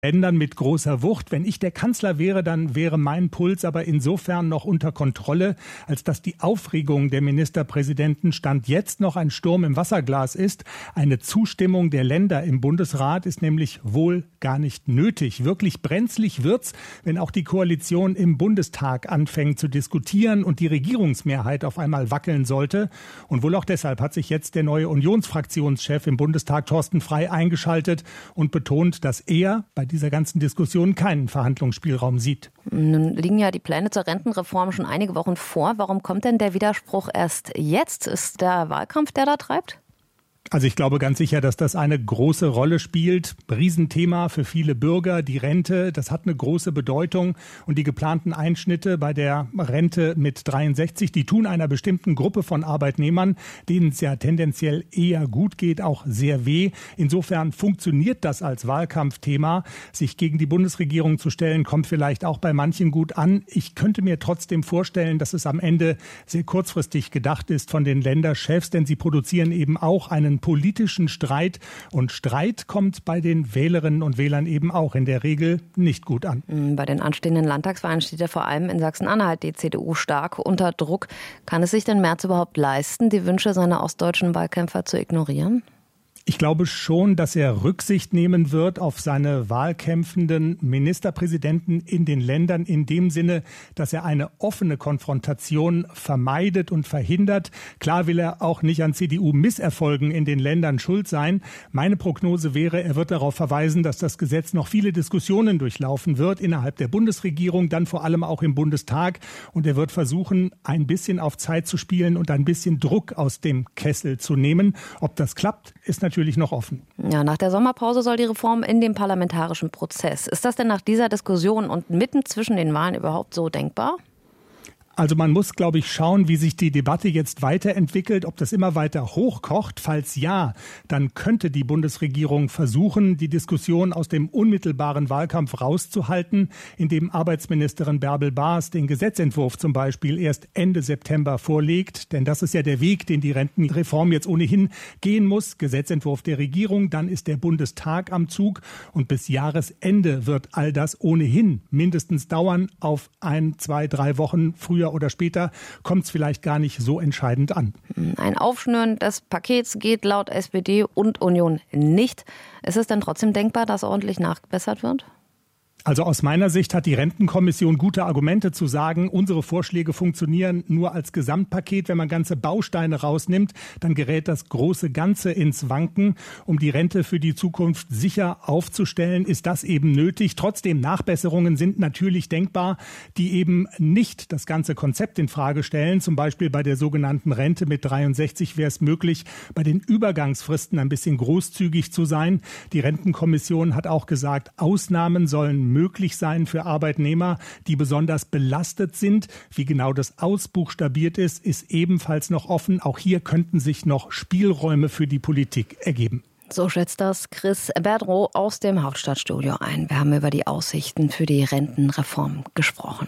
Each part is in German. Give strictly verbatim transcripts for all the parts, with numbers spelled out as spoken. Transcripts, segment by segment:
Ländern mit großer Wucht. Wenn ich der Kanzler wäre, dann wäre mein Puls aber insofern noch unter Kontrolle, als dass die Aufregung der Ministerpräsidenten Stand jetzt noch ein Sturm im Wasserglas ist. Eine Zustimmung der Länder im Bundesrat ist nämlich wohl gar nicht nötig. Wirklich brenzlig wird's, wenn auch die Koalition im Bundestag anfängt zu diskutieren und die Regierungsmehrheit auf einmal wackeln sollte. Und wohl auch deshalb hat sich jetzt der neue Unionsfraktionschef im Bundestag Thorsten Frey eingeschaltet und betont, dass er bei dieser ganzen Diskussion keinen Verhandlungsspielraum sieht. Nun liegen ja die Pläne zur Rentenreform schon einige Wochen vor. Warum kommt denn der Widerspruch erst jetzt? Ist der Wahlkampf, der da treibt? Also ich glaube ganz sicher, dass das eine große Rolle spielt. Riesenthema für viele Bürger, die Rente, das hat eine große Bedeutung. Und die geplanten Einschnitte bei der Rente mit dreiundsechzig, die tun einer bestimmten Gruppe von Arbeitnehmern, denen es ja tendenziell eher gut geht, auch sehr weh. Insofern funktioniert das als Wahlkampfthema. Sich gegen die Bundesregierung zu stellen, kommt vielleicht auch bei manchen gut an. Ich könnte mir trotzdem vorstellen, dass es am Ende sehr kurzfristig gedacht ist von den Länderchefs, denn sie produzieren eben auch einen politischen Streit. Und Streit kommt bei den Wählerinnen und Wählern eben auch in der Regel nicht gut an. Bei den anstehenden Landtagswahlen steht ja vor allem in Sachsen-Anhalt die C D U stark unter Druck. Kann es sich denn Merz überhaupt leisten, die Wünsche seiner ostdeutschen Wahlkämpfer zu ignorieren? Ich glaube schon, dass er Rücksicht nehmen wird auf seine wahlkämpfenden Ministerpräsidenten in den Ländern in dem Sinne, dass er eine offene Konfrontation vermeidet und verhindert. Klar will er auch nicht an C D U-Misserfolgen in den Ländern schuld sein. Meine Prognose wäre, er wird darauf verweisen, dass das Gesetz noch viele Diskussionen durchlaufen wird innerhalb der Bundesregierung, dann vor allem auch im Bundestag. Und er wird versuchen, ein bisschen auf Zeit zu spielen und ein bisschen Druck aus dem Kessel zu nehmen. Ob das klappt, ist natürlich natürlich noch offen. Ja, nach der Sommerpause soll die Reform in den parlamentarischen Prozess. Ist das denn nach dieser Diskussion und mitten zwischen den Wahlen überhaupt so denkbar? Also man muss, glaube ich, schauen, wie sich die Debatte jetzt weiterentwickelt, ob das immer weiter hochkocht. Falls ja, dann könnte die Bundesregierung versuchen, die Diskussion aus dem unmittelbaren Wahlkampf rauszuhalten, indem Arbeitsministerin Bärbel Baas den Gesetzentwurf zum Beispiel erst Ende September vorlegt. Denn das ist ja der Weg, den die Rentenreform jetzt ohnehin gehen muss. Gesetzentwurf der Regierung, dann ist der Bundestag am Zug. Und bis Jahresende wird all das ohnehin mindestens dauern. Auf ein, zwei, drei Wochen früher oder später kommt es vielleicht gar nicht so entscheidend an. Ein Aufschnüren des Pakets geht laut S P D und Union nicht. Ist es denn trotzdem denkbar, dass ordentlich nachgebessert wird? Also aus meiner Sicht hat die Rentenkommission gute Argumente zu sagen, unsere Vorschläge funktionieren nur als Gesamtpaket. Wenn man ganze Bausteine rausnimmt, dann gerät das große Ganze ins Wanken. Um die Rente für die Zukunft sicher aufzustellen, ist das eben nötig. Trotzdem, Nachbesserungen sind natürlich denkbar, die eben nicht das ganze Konzept in Frage stellen. Zum Beispiel bei der sogenannten Rente mit dreiundsechzig wäre es möglich, bei den Übergangsfristen ein bisschen großzügig zu sein. Die Rentenkommission hat auch gesagt, Ausnahmen sollen möglich sein für Arbeitnehmer, die besonders belastet sind. Wie genau das ausbuchstabiert ist, ist ebenfalls noch offen. Auch hier könnten sich noch Spielräume für die Politik ergeben. So schätzt das Chris Berdrow aus dem Hauptstadtstudio ein. Wir haben über die Aussichten für die Rentenreform gesprochen.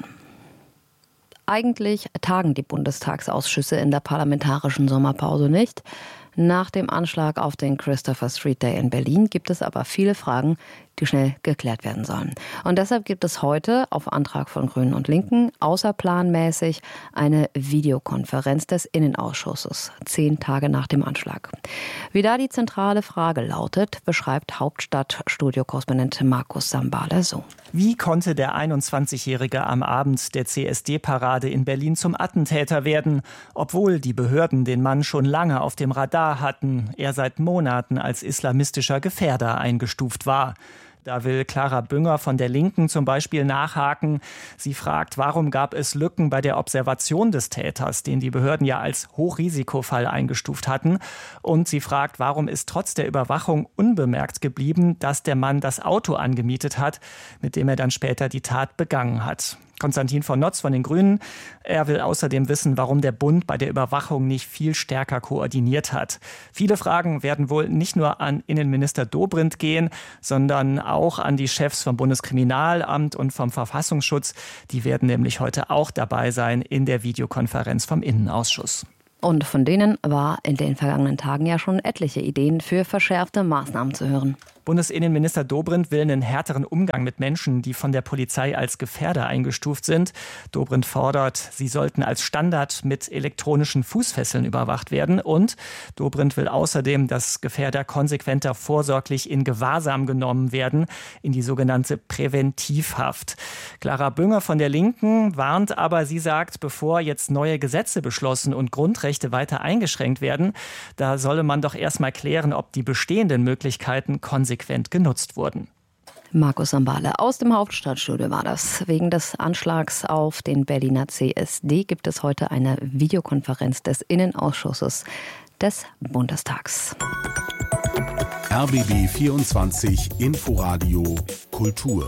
Eigentlich tagen die Bundestagsausschüsse in der parlamentarischen Sommerpause nicht. Nach dem Anschlag auf den Christopher Street Day in Berlin gibt es aber viele Fragen, die schnell geklärt werden sollen. Und deshalb gibt es heute auf Antrag von Grünen und Linken außerplanmäßig eine Videokonferenz des Innenausschusses, zehn Tage nach dem Anschlag. Wie da die zentrale Frage lautet, beschreibt Hauptstadtstudio-Korrespondent Markus Sambale so. Wie konnte der einundzwanzigjährige am Abend der C S D-Parade in Berlin zum Attentäter werden, obwohl die Behörden den Mann schon lange auf dem Radar hatten, er seit Monaten als islamistischer Gefährder eingestuft war? Da will Clara Bünger von der Linken zum Beispiel nachhaken. Sie fragt, warum gab es Lücken bei der Observation des Täters, den die Behörden ja als Hochrisikofall eingestuft hatten. Und sie fragt, warum ist trotz der Überwachung unbemerkt geblieben, dass der Mann das Auto angemietet hat, mit dem er dann später die Tat begangen hat. Konstantin von Notz von den Grünen. Er will außerdem wissen, warum der Bund bei der Überwachung nicht viel stärker koordiniert hat. Viele Fragen werden wohl nicht nur an Innenminister Dobrindt gehen, sondern auch an die Chefs vom Bundeskriminalamt und vom Verfassungsschutz. Die werden nämlich heute auch dabei sein in der Videokonferenz vom Innenausschuss. Und von denen war in den vergangenen Tagen ja schon etliche Ideen für verschärfte Maßnahmen zu hören. Bundesinnenminister Dobrindt will einen härteren Umgang mit Menschen, die von der Polizei als Gefährder eingestuft sind. Dobrindt fordert, sie sollten als Standard mit elektronischen Fußfesseln überwacht werden. Und Dobrindt will außerdem, dass Gefährder konsequenter vorsorglich in Gewahrsam genommen werden, in die sogenannte Präventivhaft. Clara Bünger von der Linken warnt aber, sie sagt, bevor jetzt neue Gesetze beschlossen und Grundrechte weiter eingeschränkt werden, da solle man doch erst mal klären, ob die bestehenden Möglichkeiten konsequent genutzt wurden. Markus Sambale aus dem Hauptstadtstudio war das. Wegen des Anschlags auf den Berliner C S D gibt es heute eine Videokonferenz des Innenausschusses des Bundestags. R B B vierundzwanzig Inforadio Kultur.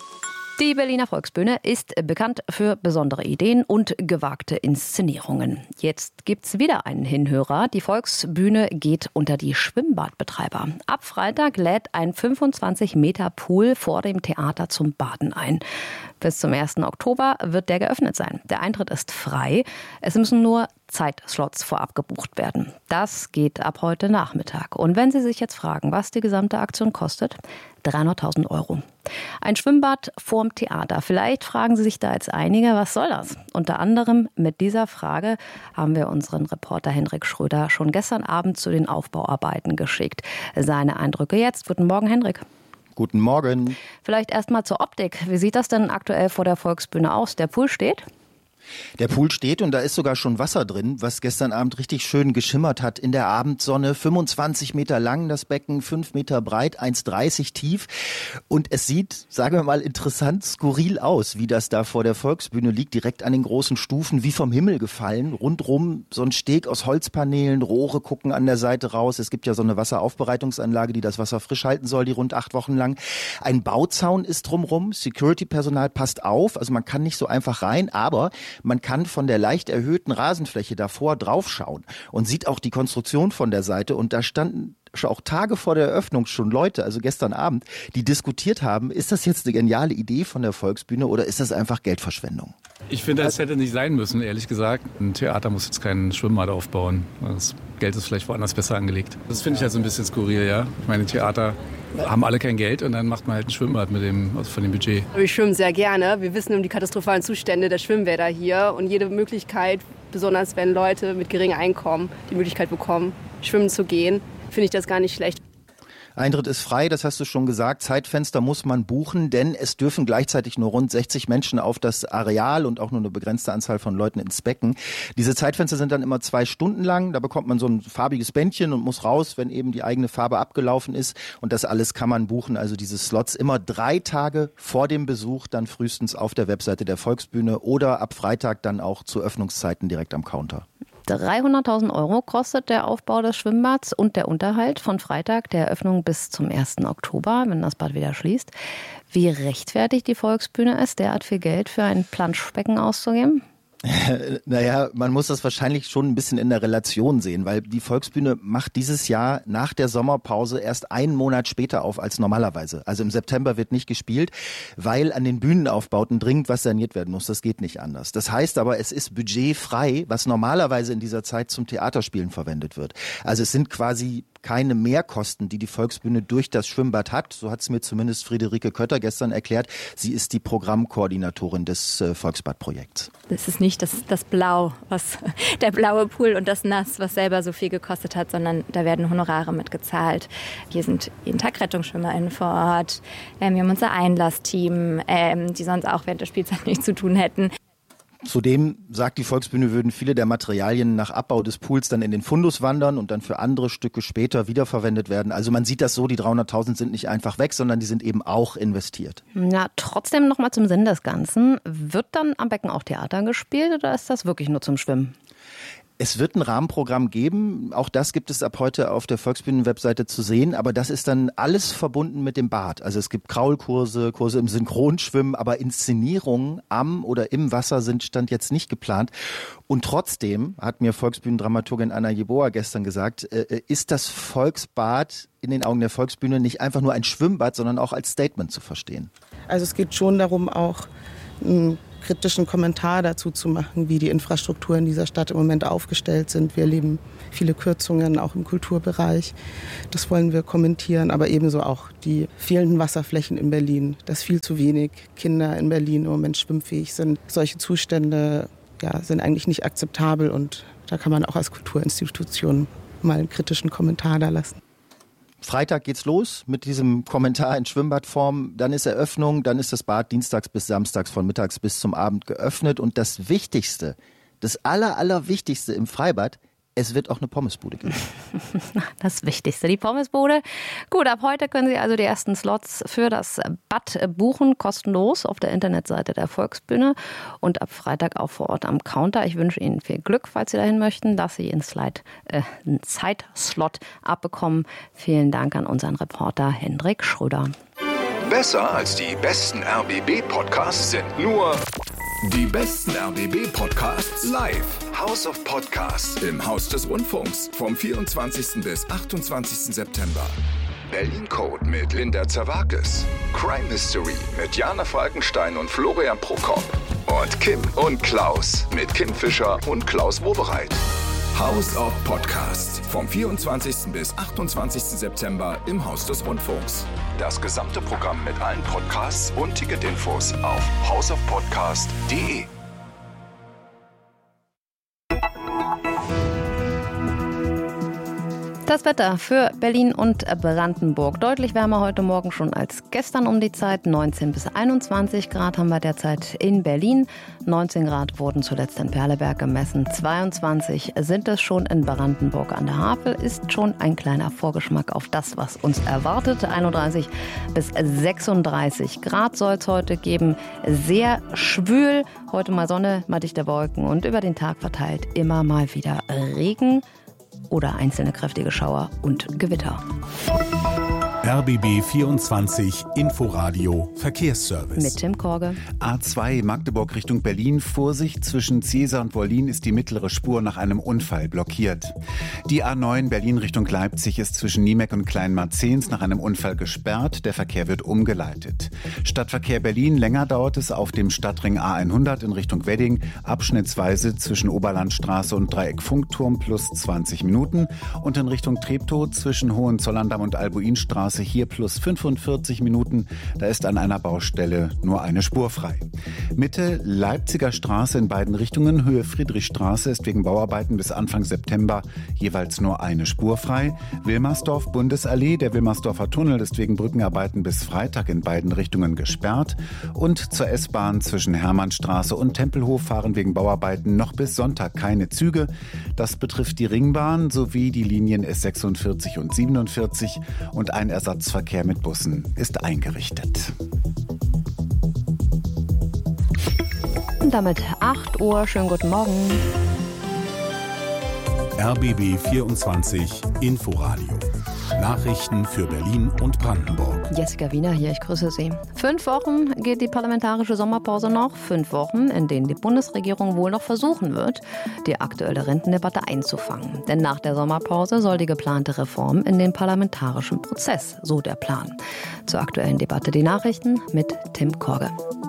Die Berliner Volksbühne ist bekannt für besondere Ideen und gewagte Inszenierungen. Jetzt gibt's wieder einen Hinhörer. Die Volksbühne geht unter die Schwimmbadbetreiber. Ab Freitag lädt ein fünfundzwanzig Meter Pool vor dem Theater zum Baden ein. Bis zum ersten Oktober wird der geöffnet sein. Der Eintritt ist frei. Es müssen nur Zeitslots vorab gebucht werden. Das geht ab heute Nachmittag. Und wenn Sie sich jetzt fragen, was die gesamte Aktion kostet, dreihunderttausend Euro. Ein Schwimmbad vorm Theater. Vielleicht fragen Sie sich da jetzt einige, was soll das? Unter anderem mit dieser Frage haben wir unseren Reporter Henrik Schröder schon gestern Abend zu den Aufbauarbeiten geschickt. Seine Eindrücke jetzt. Guten Morgen, Henrik. Guten Morgen. Vielleicht erst mal zur Optik. Wie sieht das denn aktuell vor der Volksbühne aus? Der Pool steht? Der Pool steht und da ist sogar schon Wasser drin, was gestern Abend richtig schön geschimmert hat in der Abendsonne. fünfundzwanzig Meter lang das Becken, fünf Meter breit, eins dreißig tief. Und es sieht, sagen wir mal, interessant skurril aus, wie das da vor der Volksbühne liegt, direkt an den großen Stufen, wie vom Himmel gefallen. Rundrum so ein Steg aus Holzpaneelen, Rohre gucken an der Seite raus. Es gibt ja so eine Wasseraufbereitungsanlage, die das Wasser frisch halten soll, die rund acht Wochen lang. Ein Bauzaun ist drumrum, Security-Personal passt auf, also man kann nicht so einfach rein, aber man kann von der leicht erhöhten Rasenfläche davor draufschauen und sieht auch die Konstruktion von der Seite. Und da standen auch Tage vor der Eröffnung schon Leute, also gestern Abend, die diskutiert haben, ist das jetzt eine geniale Idee von der Volksbühne oder ist das einfach Geldverschwendung? Ich finde, es hätte nicht sein müssen, ehrlich gesagt. Ein Theater muss jetzt keinen Schwimmbad aufbauen. Das Geld ist vielleicht woanders besser angelegt. Das finde ich halt so ein bisschen skurril, ja. Ich meine, Theater haben alle kein Geld und dann macht man halt ein Schwimmbad mit dem, also von dem Budget. Ich schwimme sehr gerne. Wir wissen um die katastrophalen Zustände der Schwimmbäder hier und jede Möglichkeit, besonders wenn Leute mit geringem Einkommen die Möglichkeit bekommen, schwimmen zu gehen, finde ich das gar nicht schlecht. Eintritt ist frei, das hast du schon gesagt. Zeitfenster muss man buchen, denn es dürfen gleichzeitig nur rund sechzig Menschen auf das Areal und auch nur eine begrenzte Anzahl von Leuten ins Becken. Diese Zeitfenster sind dann immer zwei Stunden lang. Da bekommt man so ein farbiges Bändchen und muss raus, wenn eben die eigene Farbe abgelaufen ist. Und das alles kann man buchen, also diese Slots immer drei Tage vor dem Besuch, dann frühestens auf der Webseite der Volksbühne oder ab Freitag dann auch zu Öffnungszeiten direkt am Counter. dreihunderttausend Euro kostet der Aufbau des Schwimmbads und der Unterhalt von Freitag der Eröffnung bis zum ersten Oktober, wenn das Bad wieder schließt. Wie rechtfertigt die Volksbühne es, derart viel Geld für ein Planschbecken auszugeben? Naja, man muss das wahrscheinlich schon ein bisschen in der Relation sehen, weil die Volksbühne macht dieses Jahr nach der Sommerpause erst einen Monat später auf als normalerweise. Also im September wird nicht gespielt, weil an den Bühnenaufbauten dringend was saniert werden muss. Das geht nicht anders. Das heißt aber, es ist budgetfrei, was normalerweise in dieser Zeit zum Theaterspielen verwendet wird. Also es sind quasi keine Mehrkosten, die die Volksbühne durch das Schwimmbad hat. So hat es mir zumindest Friederike Kötter gestern erklärt. Sie ist die Programmkoordinatorin des äh, Volksbadprojekts. Es ist nicht das, das Blau, was der blaue Pool und das Nass, was selber so viel gekostet hat, sondern da werden Honorare mitgezahlt. Hier sind jeden Tag RettungsschwimmerInnen vor Ort. Ähm, wir haben unser Einlassteam, ähm, die sonst auch während der Spielzeit nichts zu tun hätten. Zudem sagt die Volksbühne, würden viele der Materialien nach Abbau des Pools dann in den Fundus wandern und dann für andere Stücke später wiederverwendet werden. Also man sieht das so, die dreihunderttausend sind nicht einfach weg, sondern die sind eben auch investiert. Ja, trotzdem nochmal zum Sinn des Ganzen. Wird dann am Becken auch Theater gespielt oder ist das wirklich nur zum Schwimmen? Es wird ein Rahmenprogramm geben, auch das gibt es ab heute auf der Volksbühnen-Webseite zu sehen, aber das ist dann alles verbunden mit dem Bad. Also es gibt Kraulkurse, Kurse im Synchronschwimmen, aber Inszenierungen am oder im Wasser sind Stand jetzt nicht geplant. Und trotzdem, hat mir Volksbühnendramaturgin Anna Jeboa gestern gesagt, äh, ist das Volksbad in den Augen der Volksbühne nicht einfach nur ein Schwimmbad, sondern auch als Statement zu verstehen. Also es geht schon darum, auch ein kritischen Kommentar dazu zu machen, wie die Infrastruktur in dieser Stadt im Moment aufgestellt sind. Wir erleben viele Kürzungen, auch im Kulturbereich. Das wollen wir kommentieren, aber ebenso auch die fehlenden Wasserflächen in Berlin, dass viel zu wenig Kinder in Berlin im Moment schwimmfähig sind. Solche Zustände ja, sind eigentlich nicht akzeptabel und da kann man auch als Kulturinstitution mal einen kritischen Kommentar da lassen. Freitag geht's los mit diesem Kommentar in Schwimmbadform. Dann ist Eröffnung, dann ist das Bad dienstags bis samstags von mittags bis zum Abend geöffnet. Und das Wichtigste, das Aller, Allerwichtigste im Freibad, es wird auch eine Pommesbude geben. Das Wichtigste, die Pommesbude. Gut, ab heute können Sie also die ersten Slots für das Bad buchen, kostenlos auf der Internetseite der Volksbühne und ab Freitag auch vor Ort am Counter. Ich wünsche Ihnen viel Glück, falls Sie dahin möchten, dass Sie einen, Slide, äh, einen Zeitslot abbekommen. Vielen Dank an unseren Reporter Hendrik Schröder. Besser als die besten R B B-Podcasts sind nur die besten R B B-Podcasts live. House of Podcasts im Haus des Rundfunks vom vierundzwanzigsten bis achtundzwanzigsten September. Berlin Code mit Linda Zerwakis. Crime Mystery mit Jana Falkenstein und Florian Prokop. Und Kim und Klaus mit Kim Fischer und Klaus Wobereit. House of Podcasts vom vierundzwanzigsten bis achtundzwanzigsten September im Haus des Rundfunks. Das gesamte Programm mit allen Podcasts und Ticketinfos auf house of podcast punkt de. Das Wetter für Berlin und Brandenburg. Deutlich wärmer heute Morgen schon als gestern um die Zeit. neunzehn bis einundzwanzig Grad haben wir derzeit in Berlin. neunzehn Grad wurden zuletzt in Perleberg gemessen. zweiundzwanzig sind es schon in Brandenburg an der Havel. Ist schon ein kleiner Vorgeschmack auf das, was uns erwartet. einunddreißig bis sechsunddreißig Grad soll es heute geben. Sehr schwül. Heute mal Sonne, mal dichte Wolken und über den Tag verteilt immer mal wieder Regen oder einzelne kräftige Schauer und Gewitter. R B B vierundzwanzig Inforadio Verkehrsservice. Mit Tim Korge. A zwei Magdeburg Richtung Berlin. Vorsicht, zwischen Ziesar und Wollin ist die mittlere Spur nach einem Unfall blockiert. Die A neun Berlin Richtung Leipzig ist zwischen Niemeck und Kleinmarzens nach einem Unfall gesperrt. Der Verkehr wird umgeleitet. Stadtverkehr Berlin. Länger dauert es auf dem Stadtring A hundert in Richtung Wedding. Abschnittsweise zwischen Oberlandstraße und Dreieck Funkturm plus zwanzig Minuten. Und in Richtung Treptow zwischen Hohenzollern-Damm und Albuinstraße hier plus fünfundvierzig Minuten. Da ist an einer Baustelle nur eine Spur frei. Mitte Leipziger Straße in beiden Richtungen. Höhe Friedrichstraße ist wegen Bauarbeiten bis Anfang September jeweils nur eine Spur frei. Wilmersdorf Bundesallee. Der Wilmersdorfer Tunnel ist wegen Brückenarbeiten bis Freitag in beiden Richtungen gesperrt. Und zur S-Bahn zwischen Hermannstraße und Tempelhof fahren wegen Bauarbeiten noch bis Sonntag keine Züge. Das betrifft die Ringbahn sowie die Linien S sechsundvierzig und siebenundvierzig und ein Ersatzverkehr mit Bussen ist eingerichtet. Und damit acht Uhr. Schönen guten Morgen. R B B vierundzwanzig Inforadio. Nachrichten für Berlin und Brandenburg. Jessica Wiener hier, ich grüße Sie. Fünf Wochen geht die parlamentarische Sommerpause noch. Fünf Wochen, in denen die Bundesregierung wohl noch versuchen wird, die aktuelle Rentendebatte einzufangen. Denn nach der Sommerpause soll die geplante Reform in den parlamentarischen Prozess, so der Plan. Zur aktuellen Debatte die Nachrichten mit Tim Korge.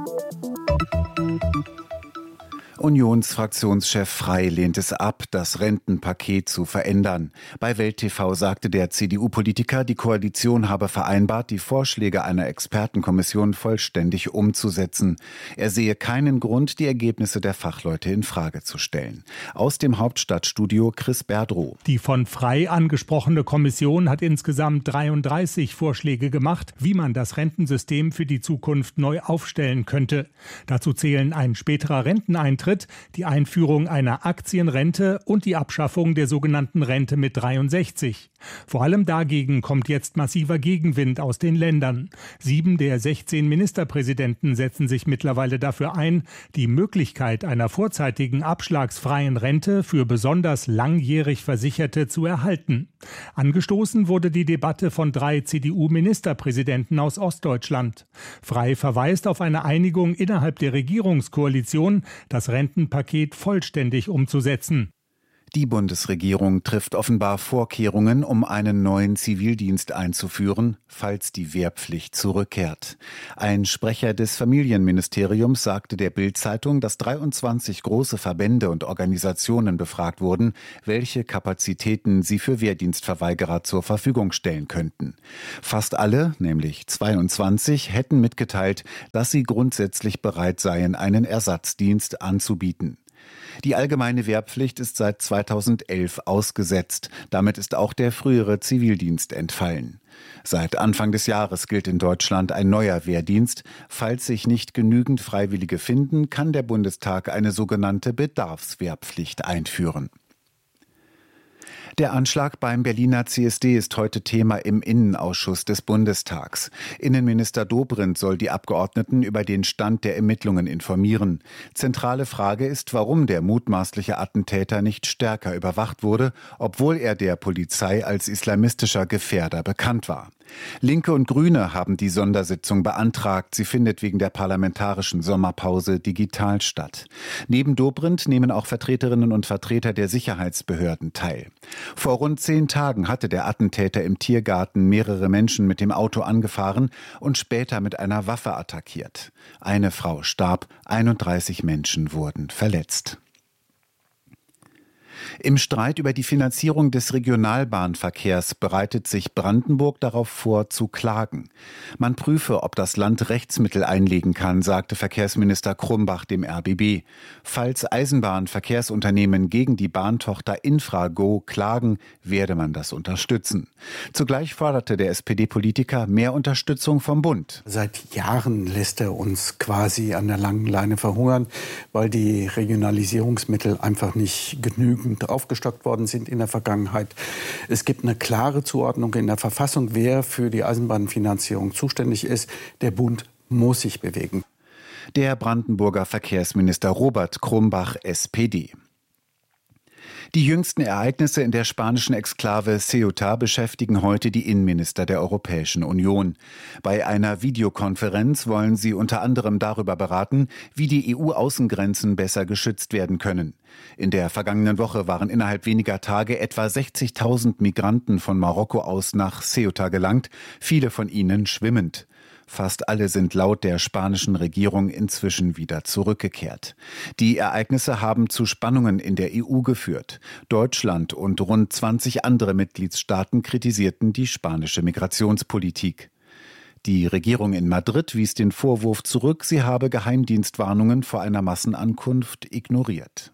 Unionsfraktionschef Frey lehnt es ab, das Rentenpaket zu verändern. Bei Welt T V sagte der C D U-Politiker, die Koalition habe vereinbart, die Vorschläge einer Expertenkommission vollständig umzusetzen. Er sehe keinen Grund, die Ergebnisse der Fachleute in Frage zu stellen. Aus dem Hauptstadtstudio Chris Berdrow. Die von Frey angesprochene Kommission hat insgesamt dreiunddreißig Vorschläge gemacht, wie man das Rentensystem für die Zukunft neu aufstellen könnte. Dazu zählen ein späterer Renteneintritt, die Einführung einer Aktienrente und die Abschaffung der sogenannten Rente mit dreiundsechzig. Vor allem dagegen kommt jetzt massiver Gegenwind aus den Ländern. Sieben der sechzehn Ministerpräsidenten setzen sich mittlerweile dafür ein, die Möglichkeit einer vorzeitigen abschlagsfreien Rente für besonders langjährig Versicherte zu erhalten. Angestoßen wurde die Debatte von drei C D U-Ministerpräsidenten aus Ostdeutschland. Frey verweist auf eine Einigung innerhalb der Regierungskoalition, das Rentenpaket vollständig umzusetzen. Die Bundesregierung trifft offenbar Vorkehrungen, um einen neuen Zivildienst einzuführen, falls die Wehrpflicht zurückkehrt. Ein Sprecher des Familienministeriums sagte der Bild-Zeitung, dass dreiundzwanzig große Verbände und Organisationen befragt wurden, welche Kapazitäten sie für Wehrdienstverweigerer zur Verfügung stellen könnten. Fast alle, nämlich zweiundzwanzig, hätten mitgeteilt, dass sie grundsätzlich bereit seien, einen Ersatzdienst anzubieten. Die allgemeine Wehrpflicht ist seit zweitausendelf ausgesetzt. Damit ist auch der frühere Zivildienst entfallen. Seit Anfang des Jahres gilt in Deutschland ein neuer Wehrdienst. Falls sich nicht genügend Freiwillige finden, kann der Bundestag eine sogenannte Bedarfswehrpflicht einführen. Der Anschlag beim Berliner C S D ist heute Thema im Innenausschuss des Bundestags. Innenminister Dobrindt soll die Abgeordneten über den Stand der Ermittlungen informieren. Zentrale Frage ist, warum der mutmaßliche Attentäter nicht stärker überwacht wurde, obwohl er der Polizei als islamistischer Gefährder bekannt war. Linke und Grüne haben die Sondersitzung beantragt. Sie findet wegen der parlamentarischen Sommerpause digital statt. Neben Dobrindt nehmen auch Vertreterinnen und Vertreter der Sicherheitsbehörden teil. Vor rund zehn Tagen hatte der Attentäter im Tiergarten mehrere Menschen mit dem Auto angefahren und später mit einer Waffe attackiert. Eine Frau starb, einunddreißig Menschen wurden verletzt. Im Streit über die Finanzierung des Regionalbahnverkehrs bereitet sich Brandenburg darauf vor, zu klagen. Man prüfe, ob das Land Rechtsmittel einlegen kann, sagte Verkehrsminister Krumbach dem R B B. Falls Eisenbahnverkehrsunternehmen gegen die Bahntochter Infrago klagen, werde man das unterstützen. Zugleich forderte der S P D-Politiker mehr Unterstützung vom Bund. Seit Jahren lässt er uns quasi an der langen Leine verhungern, weil die Regionalisierungsmittel einfach nicht genügend aufgestockt worden sind in der Vergangenheit. Es gibt eine klare Zuordnung in der Verfassung, wer für die Eisenbahnfinanzierung zuständig ist. Der Bund muss sich bewegen. Der Brandenburger Verkehrsminister Robert Krumbach, S P D. Die jüngsten Ereignisse in der spanischen Exklave Ceuta beschäftigen heute die Innenminister der Europäischen Union. Bei einer Videokonferenz wollen sie unter anderem darüber beraten, wie die E U-Außengrenzen besser geschützt werden können. In der vergangenen Woche waren innerhalb weniger Tage etwa sechzigtausend Migranten von Marokko aus nach Ceuta gelangt, viele von ihnen schwimmend. Fast alle sind laut der spanischen Regierung inzwischen wieder zurückgekehrt. Die Ereignisse haben zu Spannungen in der E U geführt. Deutschland und rund zwanzig andere Mitgliedstaaten kritisierten die spanische Migrationspolitik. Die Regierung in Madrid wies den Vorwurf zurück, sie habe Geheimdienstwarnungen vor einer Massenankunft ignoriert.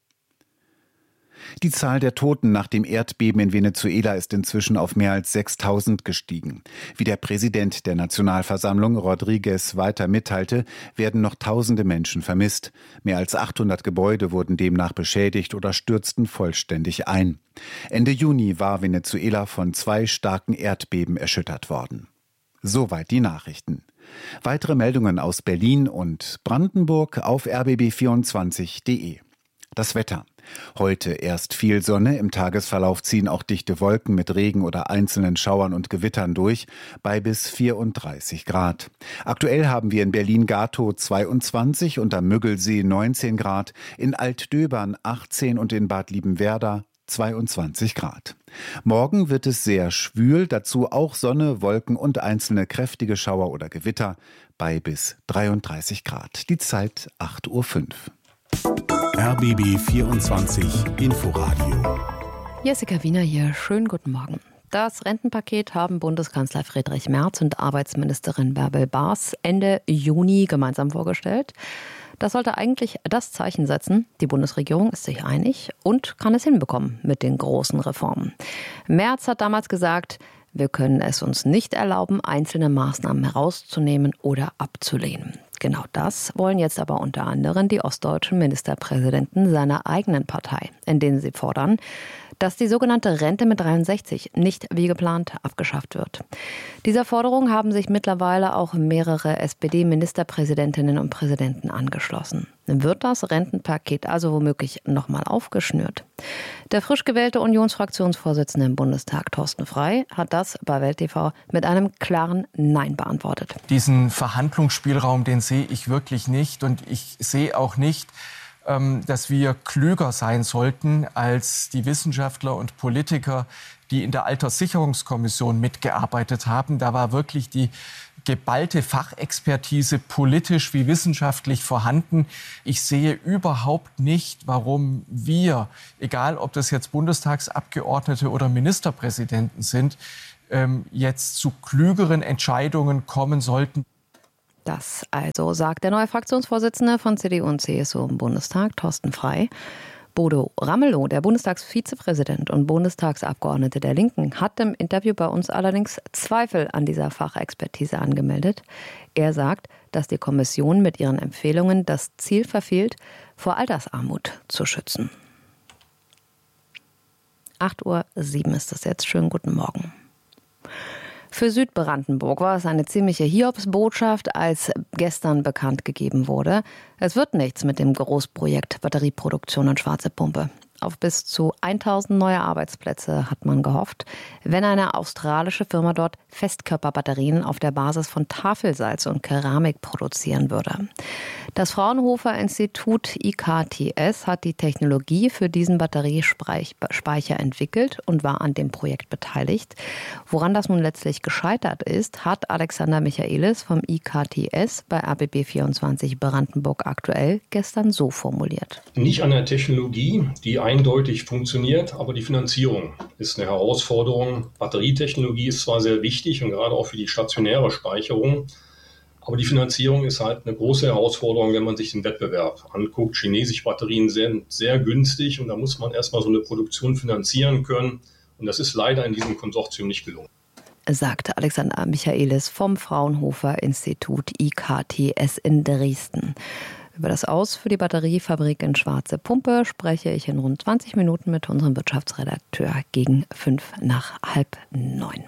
Die Zahl der Toten nach dem Erdbeben in Venezuela ist inzwischen auf mehr als sechstausend gestiegen. Wie der Präsident der Nationalversammlung Rodriguez weiter mitteilte, werden noch tausende Menschen vermisst. Mehr als achthundert Gebäude wurden demnach beschädigt oder stürzten vollständig ein. Ende Juni war Venezuela von zwei starken Erdbeben erschüttert worden. Soweit die Nachrichten. Weitere Meldungen aus Berlin und Brandenburg auf r b b vierundzwanzig punkt de. Das Wetter. Heute erst viel Sonne, im Tagesverlauf ziehen auch dichte Wolken mit Regen oder einzelnen Schauern und Gewittern durch, bei bis vierunddreißig Grad. Aktuell haben wir in Berlin-Gatow zweiundzwanzig und am Müggelsee neunzehn Grad, in Altdöbern achtzehn und in Bad Liebenwerda zweiundzwanzig Grad. Morgen wird es sehr schwül, dazu auch Sonne, Wolken und einzelne kräftige Schauer oder Gewitter, bei bis dreiunddreißig Grad. Die Zeit acht Uhr fünf. R B B vierundzwanzig Inforadio. Jessica Wiener hier, schönen guten Morgen. Das Rentenpaket haben Bundeskanzler Friedrich Merz und Arbeitsministerin Bärbel Baas Ende Juni gemeinsam vorgestellt. Das sollte eigentlich das Zeichen setzen, die Bundesregierung ist sich einig und kann es hinbekommen mit den großen Reformen. Merz hat damals gesagt, wir können es uns nicht erlauben, einzelne Maßnahmen herauszunehmen oder abzulehnen. Genau das wollen jetzt aber unter anderem die ostdeutschen Ministerpräsidenten seiner eigenen Partei, in denen sie fordern, dass die sogenannte Rente mit dreiundsechzig nicht wie geplant abgeschafft wird. Dieser Forderung haben sich mittlerweile auch mehrere S P D-Ministerpräsidentinnen und Präsidenten angeschlossen. Wird das Rentenpaket also womöglich nochmal aufgeschnürt? Der frisch gewählte Unionsfraktionsvorsitzende im Bundestag, Thorsten Frey, hat das bei Welt T V mit einem klaren Nein beantwortet. Diesen Verhandlungsspielraum, den sehe ich wirklich nicht. Und ich sehe auch nicht, dass wir klüger sein sollten als die Wissenschaftler und Politiker, die in der Alterssicherungskommission mitgearbeitet haben. Da war wirklich die geballte Fachexpertise politisch wie wissenschaftlich vorhanden. Ich sehe überhaupt nicht, warum wir, egal ob das jetzt Bundestagsabgeordnete oder Ministerpräsidenten sind, jetzt zu klügeren Entscheidungen kommen sollten. Das also sagt der neue Fraktionsvorsitzende von C D U und C S U im Bundestag, Thorsten Frey. Bodo Ramelow, der Bundestagsvizepräsident und Bundestagsabgeordnete der Linken, hat im Interview bei uns allerdings Zweifel an dieser Fachexpertise angemeldet. Er sagt, dass die Kommission mit ihren Empfehlungen das Ziel verfehlt, vor Altersarmut zu schützen. acht Uhr sieben ist es jetzt. Schönen guten Morgen. Für Südbrandenburg war es eine ziemliche Hiobsbotschaft, als gestern bekannt gegeben wurde, es wird nichts mit dem Großprojekt Batterieproduktion und Schwarze Pumpe. Auf bis zu tausend neue Arbeitsplätze hat man gehofft, wenn eine australische Firma dort Festkörperbatterien auf der Basis von Tafelsalz und Keramik produzieren würde. Das Fraunhofer Institut I K T S hat die Technologie für diesen Batteriespeicher entwickelt und war an dem Projekt beteiligt. Woran das nun letztlich gescheitert ist, hat Alexander Michaelis vom I K T S bei R B B vierundzwanzig Brandenburg aktuell gestern so formuliert. Nicht an der Technologie, die eindeutig funktioniert, aber die Finanzierung ist eine Herausforderung. Batterietechnologie ist zwar sehr wichtig und gerade auch für die stationäre Speicherung, aber die Finanzierung ist halt eine große Herausforderung, wenn man sich den Wettbewerb anguckt. Chinesische Batterien sind sehr günstig und da muss man erstmal so eine Produktion finanzieren können. Und das ist leider in diesem Konsortium nicht gelungen, sagte Alexander Michaelis vom Fraunhofer Institut I K T S in Dresden. Über das Aus für die Batteriefabrik in Schwarze Pumpe spreche ich in rund zwanzig Minuten mit unserem Wirtschaftsredakteur gegen fünf nach halb neun.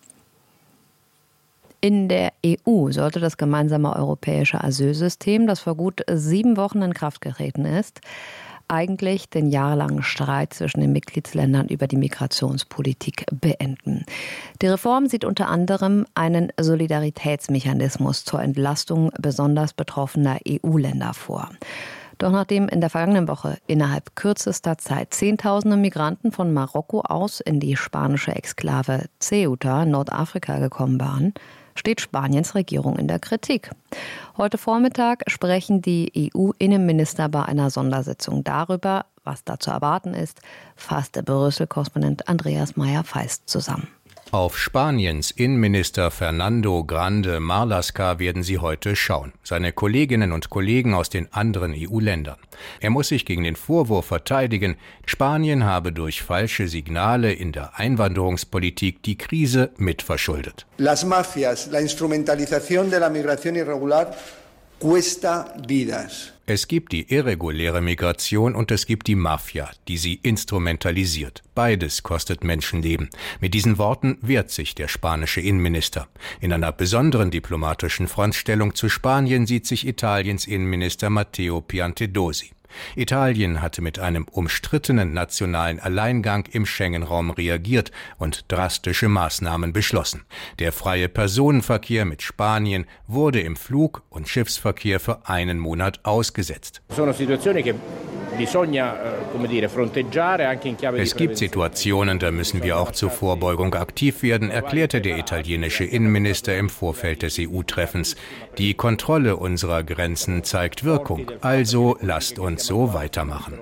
In der E U sollte das gemeinsame europäische Asylsystem, das vor gut sieben Wochen in Kraft getreten ist, eigentlich den jahrelangen Streit zwischen den Mitgliedsländern über die Migrationspolitik beenden. Die Reform sieht unter anderem einen Solidaritätsmechanismus zur Entlastung besonders betroffener E U-Länder vor. Doch nachdem in der vergangenen Woche innerhalb kürzester Zeit Zehntausende Migranten von Marokko aus in die spanische Exklave Ceuta, Nordafrika, gekommen waren, steht Spaniens Regierung in der Kritik. Heute Vormittag sprechen die E U-Innenminister bei einer Sondersitzung darüber, was da zu erwarten ist, fasst der Brüssel-Korrespondent Andreas Meyer-Feist zusammen. Auf Spaniens Innenminister Fernando Grande Marlaska werden sie heute schauen. Seine Kolleginnen und Kollegen aus den anderen E U-Ländern. Er muss sich gegen den Vorwurf verteidigen, Spanien habe durch falsche Signale in der Einwanderungspolitik die Krise mitverschuldet. Las mafias, la instrumentalización de la migración irregular cuesta vidas. Es gibt die irreguläre Migration und es gibt die Mafia, die sie instrumentalisiert. Beides kostet Menschenleben. Mit diesen Worten wehrt sich der spanische Innenminister. In einer besonderen diplomatischen Frontstellung zu Spanien sieht sich Italiens Innenminister Matteo Piantedosi. Italien hatte mit einem umstrittenen nationalen Alleingang im Schengen-Raum reagiert und drastische Maßnahmen beschlossen. Der freie Personenverkehr mit Spanien wurde im Flug- und Schiffsverkehr für einen Monat ausgesetzt. Es gibt Situationen, da müssen wir auch zur Vorbeugung aktiv werden, erklärte der italienische Innenminister im Vorfeld des E U-Treffens. Die Kontrolle unserer Grenzen zeigt Wirkung, also lasst uns so weitermachen.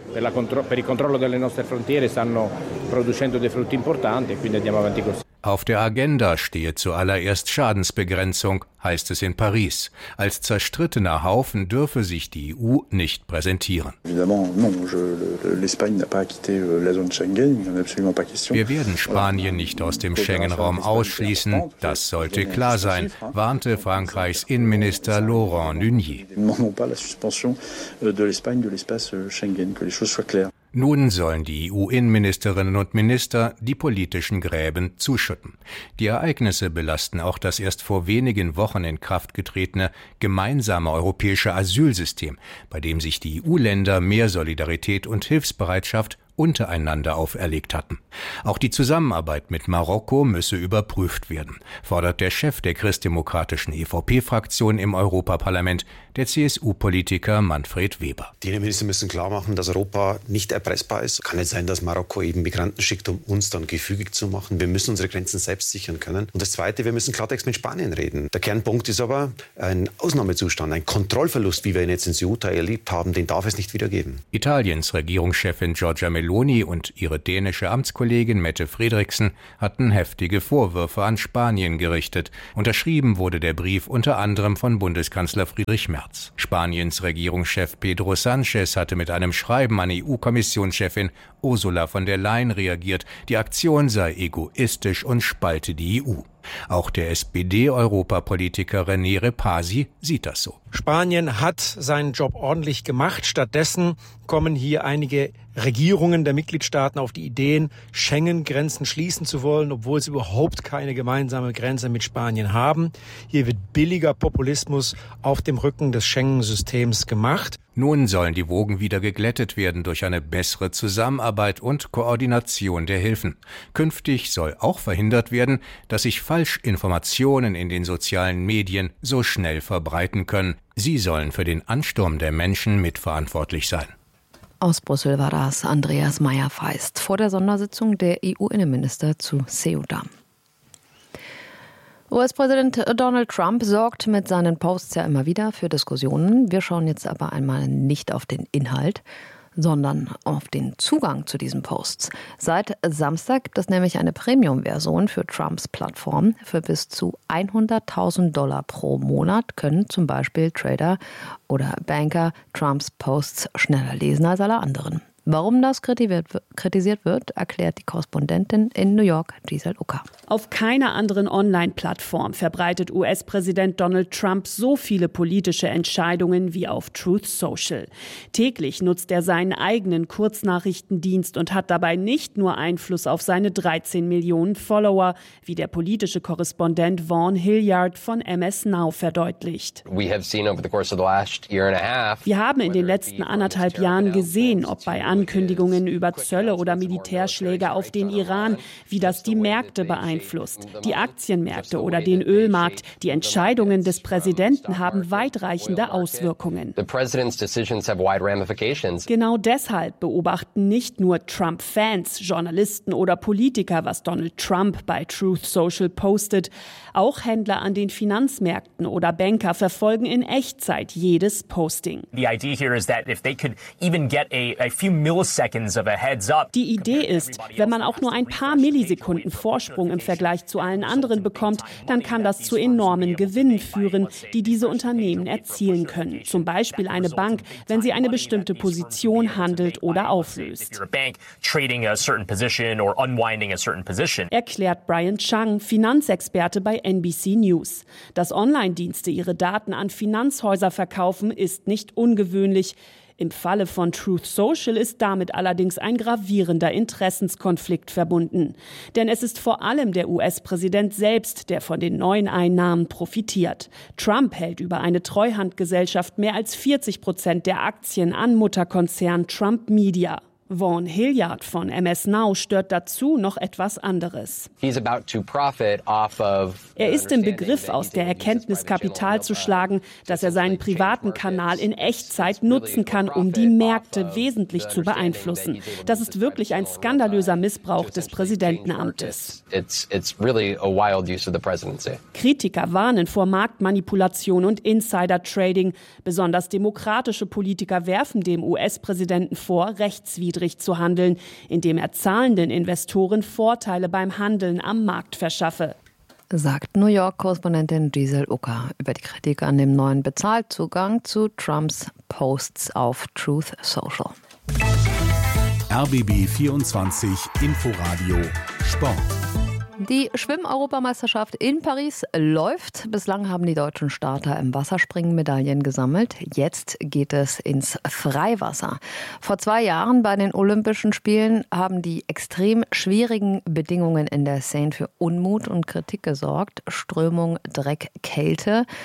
Auf der Agenda stehe zuallererst Schadensbegrenzung, heißt es in Paris. Als zerstrittener Haufen dürfe sich die E U nicht präsentieren. Wir werden Spanien nicht aus dem Schengen-Raum ausschließen, das sollte klar sein, warnte Frankreichs Innenminister Laurent Nunez. Nun sollen die E U-Innenministerinnen und Minister die politischen Gräben zuschütten. Die Ereignisse belasten auch das erst vor wenigen Wochen in Kraft getretene gemeinsame europäische Asylsystem, bei dem sich die E U-Länder mehr Solidarität und Hilfsbereitschaft untereinander auferlegt hatten. Auch die Zusammenarbeit mit Marokko müsse überprüft werden, fordert der Chef der christdemokratischen E V P-Fraktion im Europaparlament, der C S U-Politiker Manfred Weber. Die Innenminister müssen klar machen, dass Europa nicht erpressbar ist. Kann nicht sein, dass Marokko eben Migranten schickt, um uns dann gefügig zu machen. Wir müssen unsere Grenzen selbst sichern können. Und das Zweite, wir müssen Klartext mit Spanien reden. Der Kernpunkt ist aber ein Ausnahmezustand, ein Kontrollverlust, wie wir ihn jetzt in Ceuta erlebt haben, den darf es nicht wieder geben. Italiens Regierungschefin Giorgia Meloni und ihre dänische Amtskollegin Mette Frederiksen hatten heftige Vorwürfe an Spanien gerichtet. Unterschrieben wurde der Brief unter anderem von Bundeskanzler Friedrich Merz. Spaniens Regierungschef Pedro Sánchez hatte mit einem Schreiben an E U-Kommissionschefin Ursula von der Leyen reagiert. Die Aktion sei egoistisch und spalte die E U. Auch der S P D-Europapolitiker René Repasi sieht das so. Spanien hat seinen Job ordentlich gemacht. Stattdessen kommen hier einige Regierungen der Mitgliedstaaten auf die Ideen, Schengen-Grenzen schließen zu wollen, obwohl sie überhaupt keine gemeinsame Grenze mit Spanien haben. Hier wird billiger Populismus auf dem Rücken des Schengen-Systems gemacht. Nun sollen die Wogen wieder geglättet werden durch eine bessere Zusammenarbeit und Koordination der Hilfen. Künftig soll auch verhindert werden, dass sich Falschinformationen in den sozialen Medien so schnell verbreiten können. Sie sollen für den Ansturm der Menschen mitverantwortlich sein. Aus Brüssel war das Andreas Meyer-Feist vor der Sondersitzung der E U-Innenminister zu Ceuta. U S-Präsident Donald Trump sorgt mit seinen Posts ja immer wieder für Diskussionen. Wir schauen jetzt aber einmal nicht auf den Inhalt, sondern auf den Zugang zu diesen Posts. Seit Samstag gibt es nämlich eine Premium-Version für Trumps Plattform. Für bis zu hunderttausend Dollar pro Monat können zum Beispiel Trader oder Banker Trumps Posts schneller lesen als alle anderen. Warum das kritisiert wird, erklärt die Korrespondentin in New York, Giselle Ucker. Auf keiner anderen Online-Plattform verbreitet U S-Präsident Donald Trump so viele politische Entscheidungen wie auf Truth Social. Täglich nutzt er seinen eigenen Kurznachrichtendienst und hat dabei nicht nur Einfluss auf seine dreizehn Millionen Follower, wie der politische Korrespondent Vaughn Hilliard von M S Now verdeutlicht. Wir haben in den letzten anderthalb Jahren gesehen, ob bei Ankündigungen über Zölle oder Militärschläge auf den Iran, wie das die Märkte beeinflusst, die Aktienmärkte oder den Ölmarkt. Die Entscheidungen des Präsidenten haben weitreichende Auswirkungen. Genau deshalb beobachten nicht nur Trump-Fans, Journalisten oder Politiker, was Donald Trump bei Truth Social postet. Auch Händler an den Finanzmärkten oder Banker verfolgen in Echtzeit jedes Posting. The idea here is that if they could even get a, a few milliseconds of a heads up. Die Idee ist, wenn man auch nur ein paar Millisekunden Vorsprung im Vergleich zu allen anderen bekommt, dann kann das zu enormen Gewinnen führen, die diese Unternehmen erzielen können. Zum Beispiel eine Bank, wenn sie eine bestimmte Position handelt oder auflöst. Erklärt Brian Chang, Finanzexperte bei N B C News. Dass Online-Dienste ihre Daten an Finanzhäuser verkaufen, ist nicht ungewöhnlich. Im Falle von Truth Social ist damit allerdings ein gravierender Interessenskonflikt verbunden. Denn es ist vor allem der U S-Präsident selbst, der von den neuen Einnahmen profitiert. Trump hält über eine Treuhandgesellschaft mehr als vierzig Prozent der Aktien an Mutterkonzern Trump Media. Vaughn Hilliard von M S Now stört dazu noch etwas anderes. Er ist im Begriff, aus der Erkenntnis Kapital zu schlagen, dass er seinen privaten Kanal in Echtzeit nutzen kann, um die Märkte wesentlich zu beeinflussen. Das ist wirklich ein skandalöser Missbrauch des Präsidentenamtes. Kritiker warnen vor Marktmanipulation und Insider-Trading. Besonders demokratische Politiker werfen dem U S-Präsidenten vor, rechtswidrig zu handeln, indem er zahlenden Investoren Vorteile beim Handeln am Markt verschaffe. Sagt New York-Korrespondentin Giselle Ucker über die Kritik an dem neuen Bezahlzugang zu Trumps Posts auf Truth Social. R B B vierundzwanzig Inforadio Sport. Die Schwimm-Europameisterschaft in Paris läuft. Bislang haben die deutschen Starter im Wasserspringen Medaillen gesammelt. Jetzt geht es ins Freiwasser. Vor zwei Jahren bei den Olympischen Spielen haben die extrem schwierigen Bedingungen in der Seine für Unmut und Kritik gesorgt. Strömung, Dreck, Kälte.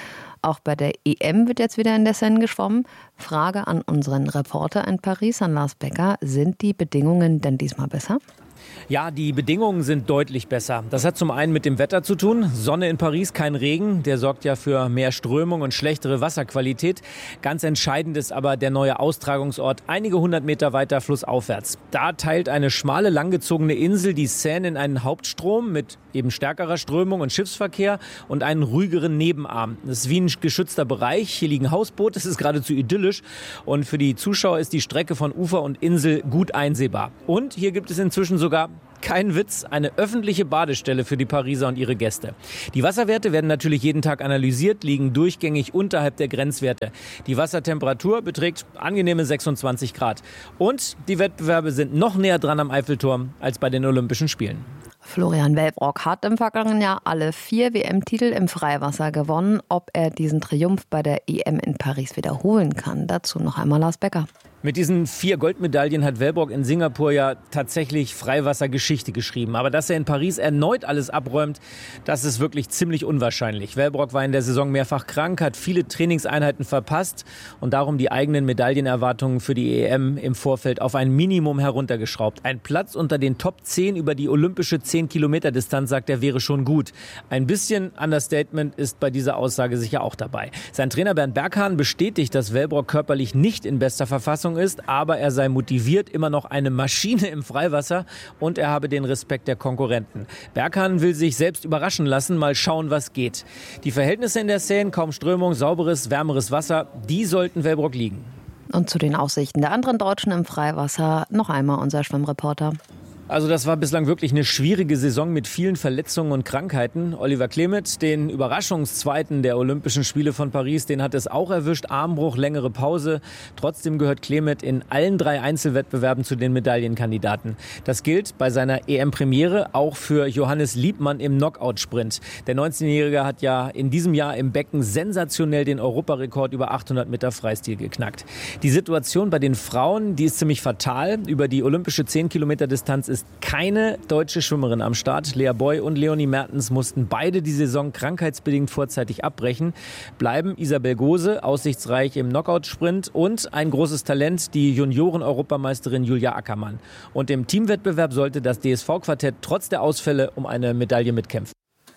Auch bei der E M wird jetzt wieder in der Seine geschwommen. Frage an unseren Reporter in Paris, an Lars Becker. Sind die Bedingungen denn diesmal besser? Ja, die Bedingungen sind deutlich besser. Das hat zum einen mit dem Wetter zu tun. Sonne in Paris, kein Regen. Der sorgt ja für mehr Strömung und schlechtere Wasserqualität. Ganz entscheidend ist aber der neue Austragungsort einige hundert Meter weiter flussaufwärts. Da teilt eine schmale, langgezogene Insel die Seine in einen Hauptstrom mit eben stärkerer Strömung und Schiffsverkehr und einen ruhigeren Nebenarm. Das ist wie ein geschützter Bereich. Hier liegen Hausboote. Es ist geradezu idyllisch. Und für die Zuschauer ist die Strecke von Ufer und Insel gut einsehbar. Und hier gibt es inzwischen sogar, kein Witz, eine öffentliche Badestelle für die Pariser und ihre Gäste. Die Wasserwerte werden natürlich jeden Tag analysiert, liegen durchgängig unterhalb der Grenzwerte. Die Wassertemperatur beträgt angenehme sechsundzwanzig Grad. Und die Wettbewerbe sind noch näher dran am Eiffelturm als bei den Olympischen Spielen. Florian Wellbrock hat im vergangenen Jahr alle vier W M-Titel im Freiwasser gewonnen. Ob er diesen Triumph bei der E M in Paris wiederholen kann, dazu noch einmal Lars Becker. Mit diesen vier Goldmedaillen hat Wellbrock in Singapur ja tatsächlich Freiwassergeschichte geschrieben. Aber dass er in Paris erneut alles abräumt, das ist wirklich ziemlich unwahrscheinlich. Wellbrock war in der Saison mehrfach krank, hat viele Trainingseinheiten verpasst und darum die eigenen Medaillenerwartungen für die E M im Vorfeld auf ein Minimum heruntergeschraubt. Ein Platz unter den Top zehn über die olympische zehn Kilometer Distanz, sagt er, wäre schon gut. Ein bisschen Understatement ist bei dieser Aussage sicher auch dabei. Sein Trainer Bernd Berghahn bestätigt, dass Wellbrock körperlich nicht in bester Verfassung ist, aber er sei motiviert, immer noch eine Maschine im Freiwasser und er habe den Respekt der Konkurrenten. Berghahn will sich selbst überraschen lassen, mal schauen, was geht. Die Verhältnisse in der Seine, kaum Strömung, sauberes, wärmeres Wasser, die sollten Wellbrock liegen. Und zu den Aussichten der anderen Deutschen im Freiwasser noch einmal unser Schwimmreporter. Also das war bislang wirklich eine schwierige Saison mit vielen Verletzungen und Krankheiten. Oliver Klemet, den Überraschungszweiten der Olympischen Spiele von Paris, den hat es auch erwischt. Armbruch, längere Pause. Trotzdem gehört Klemet in allen drei Einzelwettbewerben zu den Medaillenkandidaten. Das gilt bei seiner E M-Premiere auch für Johannes Liebmann im Knockout-Sprint. Der neunzehnjährige hat ja in diesem Jahr im Becken sensationell den Europarekord über achthundert Meter Freistil geknackt. Die Situation bei den Frauen, die ist ziemlich fatal. Über die olympische zehn Kilometer Distanz ist keine deutsche Schwimmerin am Start. Lea Boy und Leonie Mertens mussten beide die Saison krankheitsbedingt vorzeitig abbrechen. Bleiben Isabel Gose, aussichtsreich im Knockout-Sprint, und ein großes Talent, die Junioren-Europameisterin Julia Ackermann. Und im Teamwettbewerb sollte das D S V-Quartett trotz der Ausfälle um eine Medaille mitkämpfen.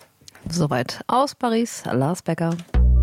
Soweit aus Paris, Lars Becker.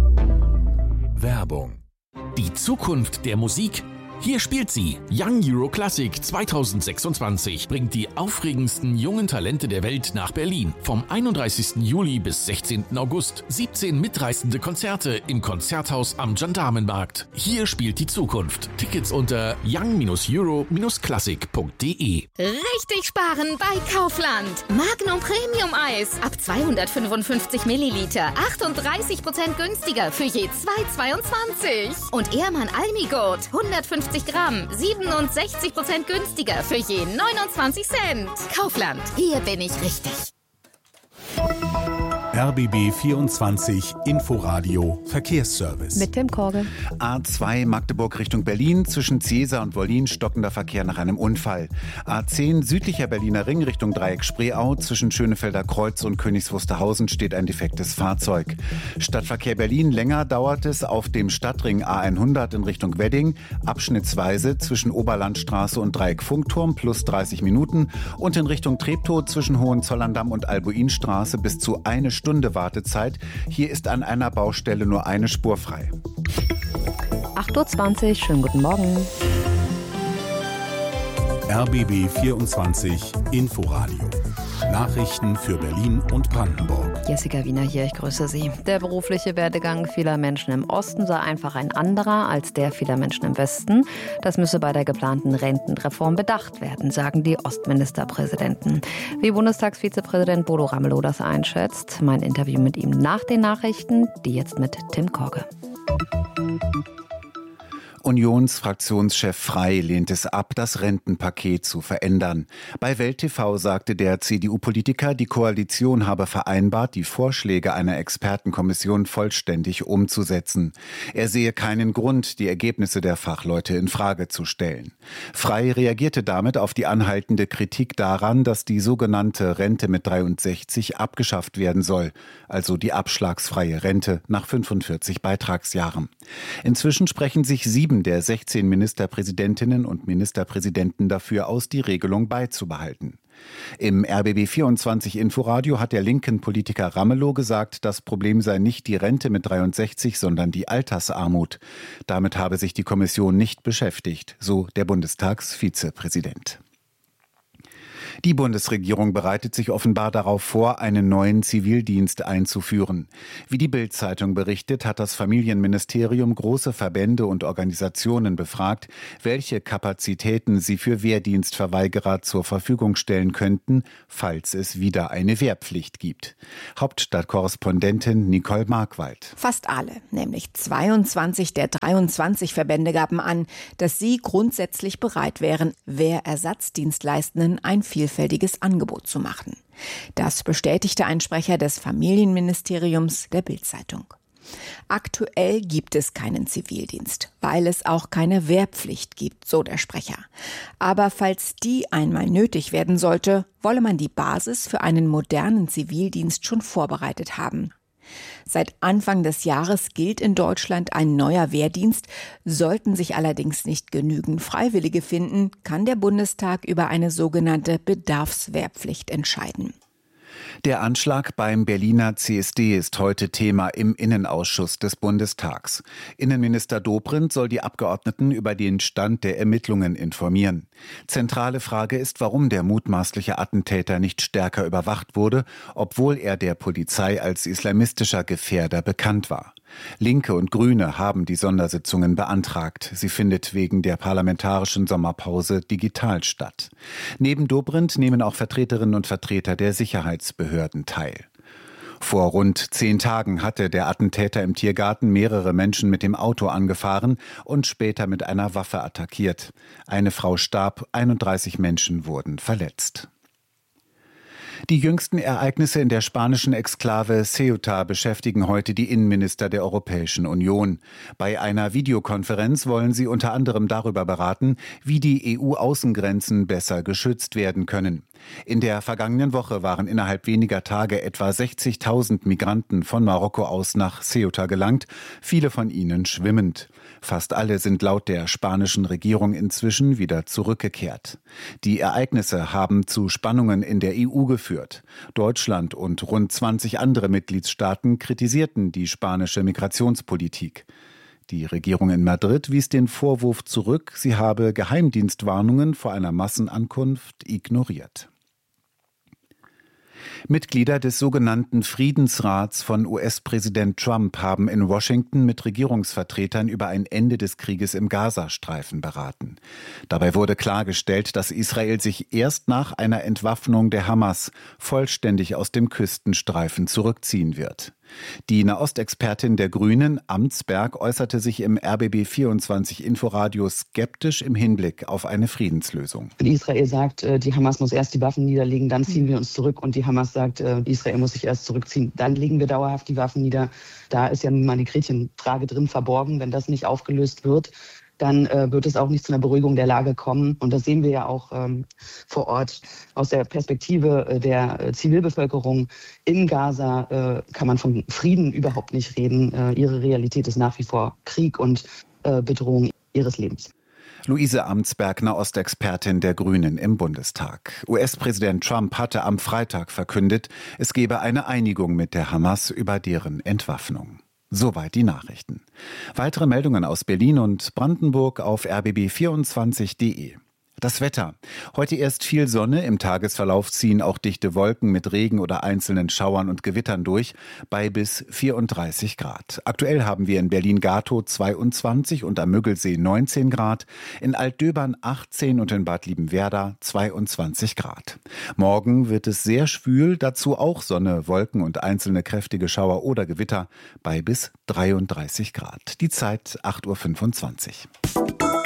Werbung. Die Zukunft der Musik? Hier spielt sie. Young Euro Classic zweitausendsechsundzwanzig bringt die aufregendsten jungen Talente der Welt nach Berlin. Vom einunddreißigsten Juli bis sechzehnten August. siebzehn mitreißende Konzerte im Konzerthaus am Gendarmenmarkt. Hier spielt die Zukunft. Tickets unter young euro classic punkt de. Richtig sparen bei Kaufland. Magnum Premium Eis ab zweihundertfünfundfünfzig Milliliter. achtunddreißig Prozent günstiger für je zwei Euro zweiundzwanzig. Und Ehrmann Almigurt hundertfünfzig Gramm, siebenundsechzig Prozent günstiger für je neunundzwanzig Cent. Kaufland, hier bin ich richtig. R B B vierundzwanzig Inforadio Verkehrsservice. Mit Tim Korge. A zwei Magdeburg Richtung Berlin, zwischen Cesar und Wollin stockender Verkehr nach einem Unfall. A zehn südlicher Berliner Ring Richtung Dreieck Spreeau, zwischen Schönefelder Kreuz und Königs Wusterhausen steht ein defektes Fahrzeug. Stadtverkehr Berlin, länger dauert es auf dem Stadtring A hundert in Richtung Wedding, abschnittsweise zwischen Oberlandstraße und Dreieck Funkturm plus dreißig Minuten und in Richtung Treptow zwischen Hohenzollern-Damm und Albuinstraße bis zu eine Stunde Wartezeit. Hier ist an einer Baustelle nur eine Spur frei. acht Uhr zwanzig, schönen guten Morgen. R B B vierundzwanzig Inforadio. Nachrichten für Berlin und Brandenburg. Jessica Wiener hier, ich grüße Sie. Der berufliche Werdegang vieler Menschen im Osten sei einfach ein anderer als der vieler Menschen im Westen. Das müsse bei der geplanten Rentenreform bedacht werden, sagen die Ostministerpräsidenten. Wie Bundestagsvizepräsident Bodo Ramelow das einschätzt, mein Interview mit ihm nach den Nachrichten, die jetzt mit Tim Korge. Unionsfraktionschef Frey lehnt es ab, das Rentenpaket zu verändern. Bei Welt T V sagte der C D U-Politiker, die Koalition habe vereinbart, die Vorschläge einer Expertenkommission vollständig umzusetzen. Er sehe keinen Grund, die Ergebnisse der Fachleute in Frage zu stellen. Frey reagierte damit auf die anhaltende Kritik daran, dass die sogenannte Rente mit dreiundsechzig abgeschafft werden soll, also die abschlagsfreie Rente nach fünfundvierzig Beitragsjahren. Inzwischen sprechen sich sieben der sechzehn Ministerpräsidentinnen und Ministerpräsidenten dafür aus, die Regelung beizubehalten. Im R B B vierundzwanzig Inforadio hat der linken Politiker Ramelow gesagt, das Problem sei nicht die Rente mit dreiundsechzig, sondern die Altersarmut. Damit habe sich die Kommission nicht beschäftigt, so der Bundestagsvizepräsident. Die Bundesregierung bereitet sich offenbar darauf vor, einen neuen Zivildienst einzuführen. Wie die Bild-Zeitung berichtet, hat das Familienministerium große Verbände und Organisationen befragt, welche Kapazitäten sie für Wehrdienstverweigerer zur Verfügung stellen könnten, falls es wieder eine Wehrpflicht gibt. Hauptstadtkorrespondentin Nicole Markwald. Fast alle, nämlich zweiundzwanzig der dreiundzwanzig Verbände gaben an, dass sie grundsätzlich bereit wären, Wehrersatzdienstleistenden ein vielfältiges Angebot zu machen. Das bestätigte ein Sprecher des Familienministeriums der Bild-Zeitung. Aktuell gibt es keinen Zivildienst, weil es auch keine Wehrpflicht gibt, so der Sprecher. Aber falls die einmal nötig werden sollte, wolle man die Basis für einen modernen Zivildienst schon vorbereitet haben. Seit Anfang des Jahres gilt in Deutschland ein neuer Wehrdienst. Sollten sich allerdings nicht genügend Freiwillige finden, kann der Bundestag über eine sogenannte Bedarfswehrpflicht entscheiden. Der Anschlag beim Berliner C S D ist heute Thema im Innenausschuss des Bundestags. Innenminister Dobrindt soll die Abgeordneten über den Stand der Ermittlungen informieren. Zentrale Frage ist, warum der mutmaßliche Attentäter nicht stärker überwacht wurde, obwohl er der Polizei als islamistischer Gefährder bekannt war. Linke und Grüne haben die Sondersitzungen beantragt. Sie findet wegen der parlamentarischen Sommerpause digital statt. Neben Dobrindt nehmen auch Vertreterinnen und Vertreter der Sicherheitsbehörden teil. Vor rund zehn Tagen hatte der Attentäter im Tiergarten mehrere Menschen mit dem Auto angefahren und später mit einer Waffe attackiert. Eine Frau starb, einunddreißig Menschen wurden verletzt. Die jüngsten Ereignisse in der spanischen Exklave Ceuta beschäftigen heute die Innenminister der Europäischen Union. Bei einer Videokonferenz wollen sie unter anderem darüber beraten, wie die E U-Außengrenzen besser geschützt werden können. In der vergangenen Woche waren innerhalb weniger Tage etwa sechzigtausend Migranten von Marokko aus nach Ceuta gelangt, viele von ihnen schwimmend. Fast alle sind laut der spanischen Regierung inzwischen wieder zurückgekehrt. Die Ereignisse haben zu Spannungen in der E U geführt. Deutschland und rund zwanzig andere Mitgliedstaaten kritisierten die spanische Migrationspolitik. Die Regierung in Madrid wies den Vorwurf zurück, sie habe Geheimdienstwarnungen vor einer Massenankunft ignoriert. Mitglieder des sogenannten Friedensrats von U S-Präsident Trump haben in Washington mit Regierungsvertretern über ein Ende des Krieges im Gazastreifen beraten. Dabei wurde klargestellt, dass Israel sich erst nach einer Entwaffnung der Hamas vollständig aus dem Küstenstreifen zurückziehen wird. Die Nahostexpertin der Grünen, Amtsberg, äußerte sich im R B B vierundzwanzig Inforadio skeptisch im Hinblick auf eine Friedenslösung. Wenn Israel sagt, die Hamas muss erst die Waffen niederlegen, dann ziehen wir uns zurück, und die Hamas sagt, Israel muss sich erst zurückziehen, dann legen wir dauerhaft die Waffen nieder. Da ist ja nun mal die Gretchenfrage drin verborgen. Wenn das nicht aufgelöst wird, dann äh, wird es auch nicht zu einer Beruhigung der Lage kommen. Und das sehen wir ja auch ähm, vor Ort. Aus der Perspektive äh, der äh, Zivilbevölkerung in Gaza äh, kann man von Frieden überhaupt nicht reden. Äh, ihre Realität ist nach wie vor Krieg und äh, Bedrohung ihres Lebens. Luise Amtsberg, Nahostexpertin der Grünen im Bundestag. U S-Präsident Trump hatte am Freitag verkündet, es gebe eine Einigung mit der Hamas über deren Entwaffnung. Soweit die Nachrichten. Weitere Meldungen aus Berlin und Brandenburg auf r b b vierundzwanzig punkt de. Das Wetter. Heute erst viel Sonne, im Tagesverlauf ziehen auch dichte Wolken mit Regen oder einzelnen Schauern und Gewittern durch, bei bis vierunddreißig Grad. Aktuell haben wir in Berlin-Gatow zweiundzwanzig und am Müggelsee neunzehn Grad, in Altdöbern achtzehn und in Bad Liebenwerda zweiundzwanzig Grad. Morgen wird es sehr schwül, dazu auch Sonne, Wolken und einzelne kräftige Schauer oder Gewitter, bei bis dreiunddreißig Grad. Die Zeit acht Uhr fünfundzwanzig.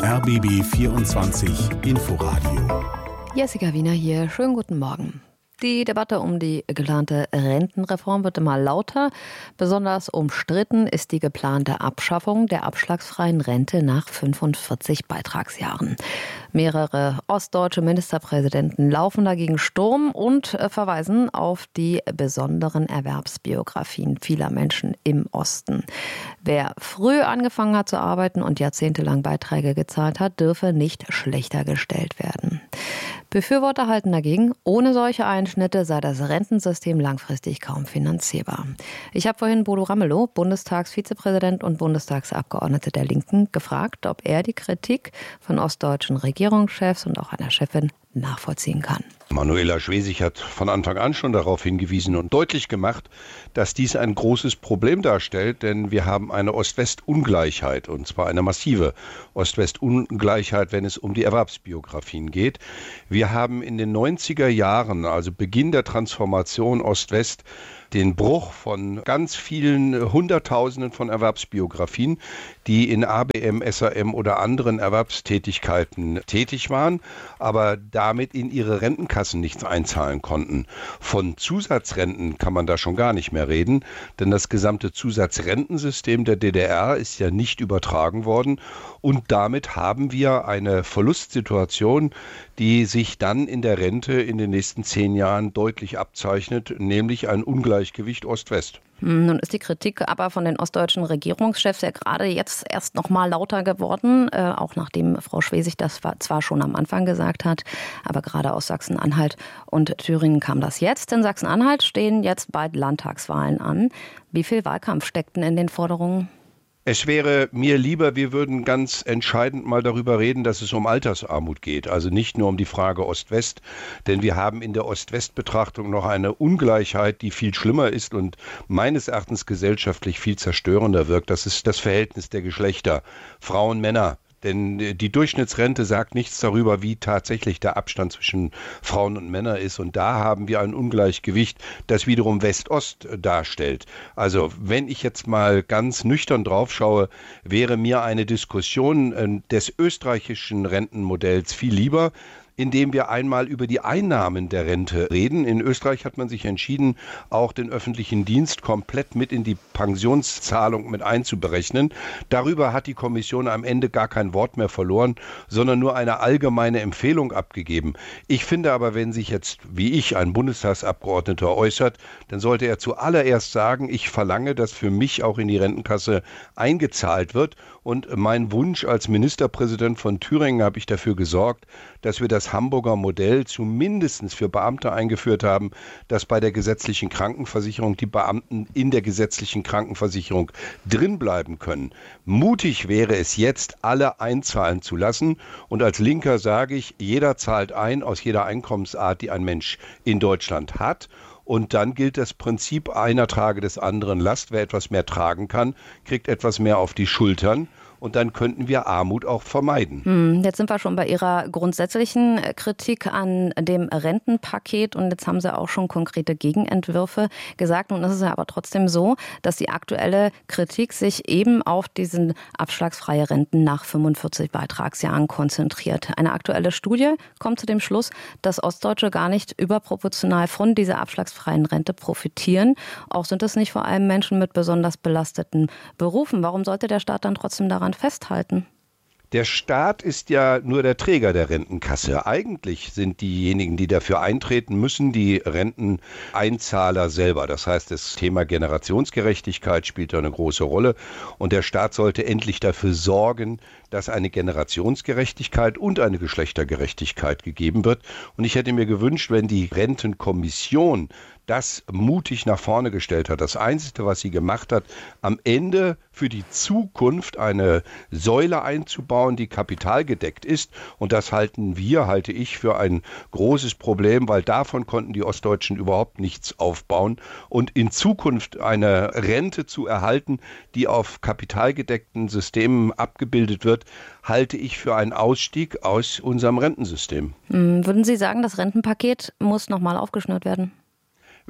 R B B vierundzwanzig Inforadio. Jessica Wiener hier. Schönen guten Morgen. Die Debatte um die geplante Rentenreform wird immer lauter. Besonders umstritten ist die geplante Abschaffung der abschlagsfreien Rente nach fünfundvierzig Beitragsjahren. Mehrere ostdeutsche Ministerpräsidenten laufen dagegen Sturm und verweisen auf die besonderen Erwerbsbiografien vieler Menschen im Osten. Wer früh angefangen hat zu arbeiten und jahrzehntelang Beiträge gezahlt hat, dürfe nicht schlechter gestellt werden. Befürworter halten dagegen, ohne solche Einschnitte sei das Rentensystem langfristig kaum finanzierbar. Ich habe vorhin Bodo Ramelow, Bundestagsvizepräsident und Bundestagsabgeordneter der Linken, gefragt, ob er die Kritik von ostdeutschen Regierungschefs und auch einer Chefin nachvollziehen kann. Manuela Schwesig hat von Anfang an schon darauf hingewiesen und deutlich gemacht, dass dies ein großes Problem darstellt, denn wir haben eine Ost-West-Ungleichheit, und zwar eine massive Ost-West-Ungleichheit, wenn es um die Erwerbsbiografien geht. Wir haben in den neunziger Jahren, also Beginn der Transformation Ost-West, den Bruch von ganz vielen Hunderttausenden von Erwerbsbiografien, die in A B M, S A M oder anderen Erwerbstätigkeiten tätig waren, aber damit in ihre Rentenkassen nichts einzahlen konnten. Von Zusatzrenten kann man da schon gar nicht mehr reden, denn das gesamte Zusatzrentensystem der D D R ist ja nicht übertragen worden und damit haben wir eine Verlustsituation, die sich dann in der Rente in den nächsten zehn Jahren deutlich abzeichnet, nämlich ein Ungleichgewicht Ost-West. Nun ist die Kritik aber von den ostdeutschen Regierungschefs ja gerade jetzt erst noch mal lauter geworden, äh, auch nachdem Frau Schwesig das zwar schon am Anfang gesagt hat, aber gerade aus Sachsen-Anhalt und Thüringen kam das jetzt. In Sachsen-Anhalt stehen jetzt bald Landtagswahlen an. Wie viel Wahlkampf steckt denn in den Forderungen? Es wäre mir lieber, wir würden ganz entscheidend mal darüber reden, dass es um Altersarmut geht. Also nicht nur um die Frage Ost-West, denn wir haben in der Ost-West-Betrachtung noch eine Ungleichheit, die viel schlimmer ist und meines Erachtens gesellschaftlich viel zerstörender wirkt. Das ist das Verhältnis der Geschlechter, Frauen, Männer. Denn die Durchschnittsrente sagt nichts darüber, wie tatsächlich der Abstand zwischen Frauen und Männern ist. Und da haben wir ein Ungleichgewicht, das wiederum West-Ost darstellt. Also wenn ich jetzt mal ganz nüchtern drauf schaue, wäre mir eine Diskussion des österreichischen Rentenmodells viel lieber, indem wir einmal über die Einnahmen der Rente reden. In Österreich hat man sich entschieden, auch den öffentlichen Dienst komplett mit in die Pensionszahlung mit einzuberechnen. Darüber hat die Kommission am Ende gar kein Wort mehr verloren, sondern nur eine allgemeine Empfehlung abgegeben. Ich finde aber, wenn sich jetzt, wie ich, ein Bundestagsabgeordneter äußert, dann sollte er zuallererst sagen, ich verlange, dass für mich auch in die Rentenkasse eingezahlt wird. Und mein Wunsch als Ministerpräsident von Thüringen habe ich dafür gesorgt, dass wir das Hamburger Modell zumindest für Beamte eingeführt haben, dass bei der gesetzlichen Krankenversicherung die Beamten in der gesetzlichen Krankenversicherung drin bleiben können. Mutig wäre es jetzt, alle einzahlen zu lassen. Und als Linker sage ich, jeder zahlt ein aus jeder Einkommensart, die ein Mensch in Deutschland hat. Und dann gilt das Prinzip, einer trage des anderen Last. Wer etwas mehr tragen kann, kriegt etwas mehr auf die Schultern. Und dann könnten wir Armut auch vermeiden. Jetzt sind wir schon bei Ihrer grundsätzlichen Kritik an dem Rentenpaket. Und jetzt haben Sie auch schon konkrete Gegenentwürfe gesagt. Und es ist ja aber trotzdem so, dass die aktuelle Kritik sich eben auf diesen abschlagsfreie Renten nach fünfundvierzig Beitragsjahren konzentriert. Eine aktuelle Studie kommt zu dem Schluss, dass Ostdeutsche gar nicht überproportional von dieser abschlagsfreien Rente profitieren. Auch sind es nicht vor allem Menschen mit besonders belasteten Berufen. Warum sollte der Staat dann trotzdem daran festhalten? Der Staat ist ja nur der Träger der Rentenkasse. Eigentlich sind diejenigen, die dafür eintreten müssen, die Renteneinzahler selber. Das heißt, das Thema Generationsgerechtigkeit spielt da eine große Rolle. Und der Staat sollte endlich dafür sorgen, dass eine Generationsgerechtigkeit und eine Geschlechtergerechtigkeit gegeben wird. Und ich hätte mir gewünscht, wenn die Rentenkommission das mutig nach vorne gestellt hat. Das Einzige, was sie gemacht hat, am Ende für die Zukunft eine Säule einzubauen, die kapitalgedeckt ist. Und das halten wir, halte ich, für ein großes Problem, weil davon konnten die Ostdeutschen überhaupt nichts aufbauen. Und in Zukunft eine Rente zu erhalten, die auf kapitalgedeckten Systemen abgebildet wird, halte ich für einen Ausstieg aus unserem Rentensystem. Würden Sie sagen, das Rentenpaket muss nochmal aufgeschnürt werden?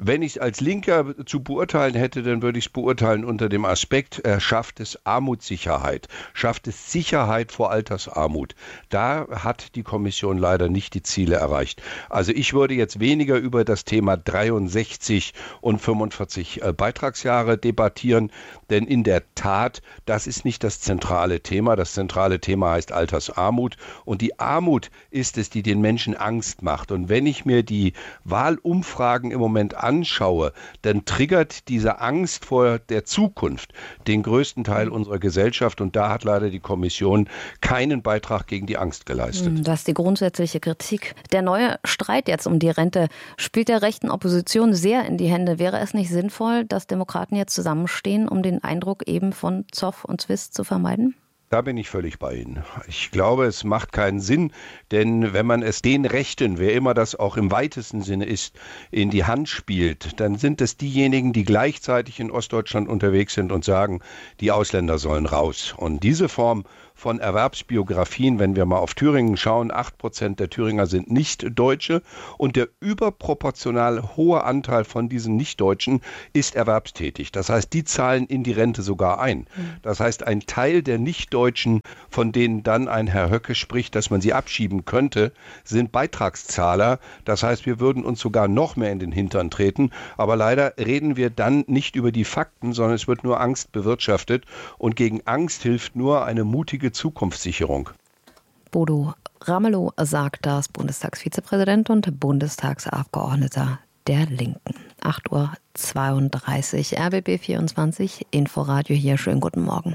Wenn ich es als Linker zu beurteilen hätte, dann würde ich es beurteilen unter dem Aspekt, er schafft es Armutssicherheit, schafft es Sicherheit vor Altersarmut. Da hat die Kommission leider nicht die Ziele erreicht. Also ich würde jetzt weniger über das Thema dreiundsechzig und fünfundvierzig äh, Beitragsjahre debattieren, denn in der Tat, das ist nicht das zentrale Thema. Das zentrale Thema heißt Altersarmut und die Armut ist es, die den Menschen Angst macht. Und wenn ich mir die Wahlumfragen im Moment anschaue, dann triggert diese Angst vor der Zukunft den größten Teil unserer Gesellschaft und da hat leider die Kommission keinen Beitrag gegen die Angst geleistet. Das ist die grundsätzliche Kritik. Der neue Streit jetzt um die Rente spielt der rechten Opposition sehr in die Hände. Wäre es nicht sinnvoll, dass Demokraten jetzt zusammenstehen, um den Eindruck eben von Zoff und Zwist zu vermeiden? Da bin ich völlig bei Ihnen. Ich glaube, es macht keinen Sinn, denn wenn man es den Rechten, wer immer das auch im weitesten Sinne ist, in die Hand spielt, dann sind es diejenigen, die gleichzeitig in Ostdeutschland unterwegs sind und sagen, die Ausländer sollen raus. Und diese Form von Erwerbsbiografien, wenn wir mal auf Thüringen schauen, acht Prozent der Thüringer sind Nicht-Deutsche und der überproportional hohe Anteil von diesen Nicht-Deutschen ist erwerbstätig. Das heißt, die zahlen in die Rente sogar ein. Das heißt, ein Teil der Nicht-Deutschen, von denen dann ein Herr Höcke spricht, dass man sie abschieben könnte, sind Beitragszahler. Das heißt, wir würden uns sogar noch mehr in den Hintern treten. Aber leider reden wir dann nicht über die Fakten, sondern es wird nur Angst bewirtschaftet. Und gegen Angst hilft nur eine mutige Zukunftssicherung. Bodo Ramelow sagt das, Bundestagsvizepräsident und Bundestagsabgeordneter der Linken. acht Uhr zweiunddreißig, R B B vierundzwanzig, Inforadio hier. Schönen guten Morgen.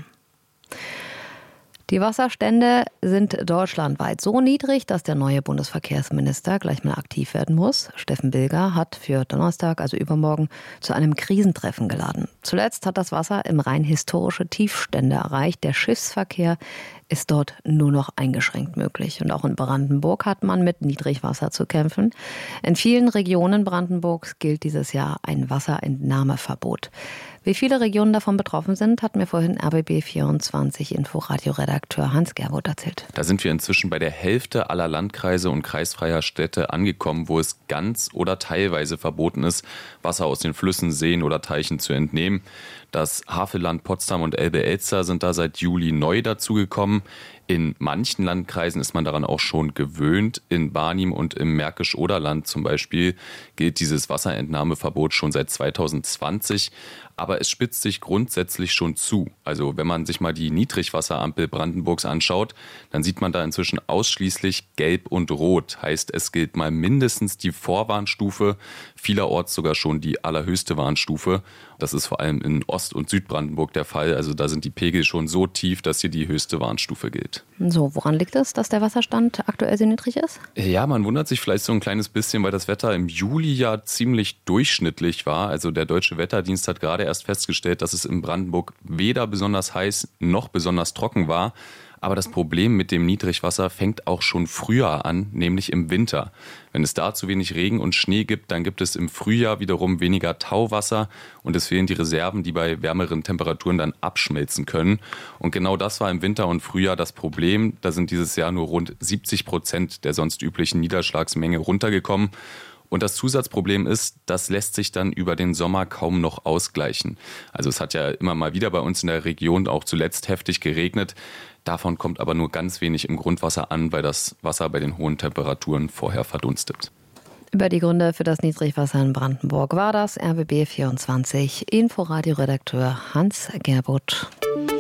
Die Wasserstände sind deutschlandweit so niedrig, dass der neue Bundesverkehrsminister gleich mal aktiv werden muss. Steffen Bilger hat für Donnerstag, also übermorgen, zu einem Krisentreffen geladen. Zuletzt hat das Wasser im Rhein historische Tiefstände erreicht. Der Schiffsverkehr ist dort nur noch eingeschränkt möglich. Und auch in Brandenburg hat man mit Niedrigwasser zu kämpfen. In vielen Regionen Brandenburgs gilt dieses Jahr ein Wasserentnahmeverbot. Wie viele Regionen davon betroffen sind, hat mir vorhin R B B vierundzwanzig Inforadio-Redakteur Hans Gerwold erzählt. Da sind wir inzwischen bei der Hälfte aller Landkreise und kreisfreier Städte angekommen, wo es ganz oder teilweise verboten ist, Wasser aus den Flüssen, Seen oder Teichen zu entnehmen. Das Havelland, Potsdam und Elbe-Elster sind da seit Juli neu dazugekommen. In manchen Landkreisen ist man daran auch schon gewöhnt. In Barnim und im Märkisch-Oderland zum Beispiel gilt dieses Wasserentnahmeverbot schon seit zweitausendzwanzig. Aber es spitzt sich grundsätzlich schon zu. Also wenn man sich mal die Niedrigwasserampel Brandenburgs anschaut, dann sieht man da inzwischen ausschließlich Gelb und Rot. Heißt, es gilt mal mindestens die Vorwarnstufe, vielerorts sogar schon die allerhöchste Warnstufe. Das ist vor allem in Ost- und Südbrandenburg der Fall. Also da sind die Pegel schon so tief, dass hier die höchste Warnstufe gilt. So, woran liegt es, dass der Wasserstand aktuell so niedrig ist? Ja, man wundert sich vielleicht so ein kleines bisschen, weil das Wetter im Juli ja ziemlich durchschnittlich war. Also der Deutsche Wetterdienst hat gerade erst festgestellt, dass es in Brandenburg weder besonders heiß noch besonders trocken war. Aber das Problem mit dem Niedrigwasser fängt auch schon früher an, nämlich im Winter. Wenn es da zu wenig Regen und Schnee gibt, dann gibt es im Frühjahr wiederum weniger Tauwasser und es fehlen die Reserven, die bei wärmeren Temperaturen dann abschmelzen können. Und genau das war im Winter und Frühjahr das Problem. Da sind dieses Jahr nur rund siebzig Prozent der sonst üblichen Niederschlagsmenge runtergekommen. Und das Zusatzproblem ist, das lässt sich dann über den Sommer kaum noch ausgleichen. Also es hat ja immer mal wieder bei uns in der Region auch zuletzt heftig geregnet. Davon kommt aber nur ganz wenig im Grundwasser an, weil das Wasser bei den hohen Temperaturen vorher verdunstet. Über die Gründe für das Niedrigwasser in Brandenburg war das R B B vierundzwanzig Inforadio-Redakteur Hans Gerwold.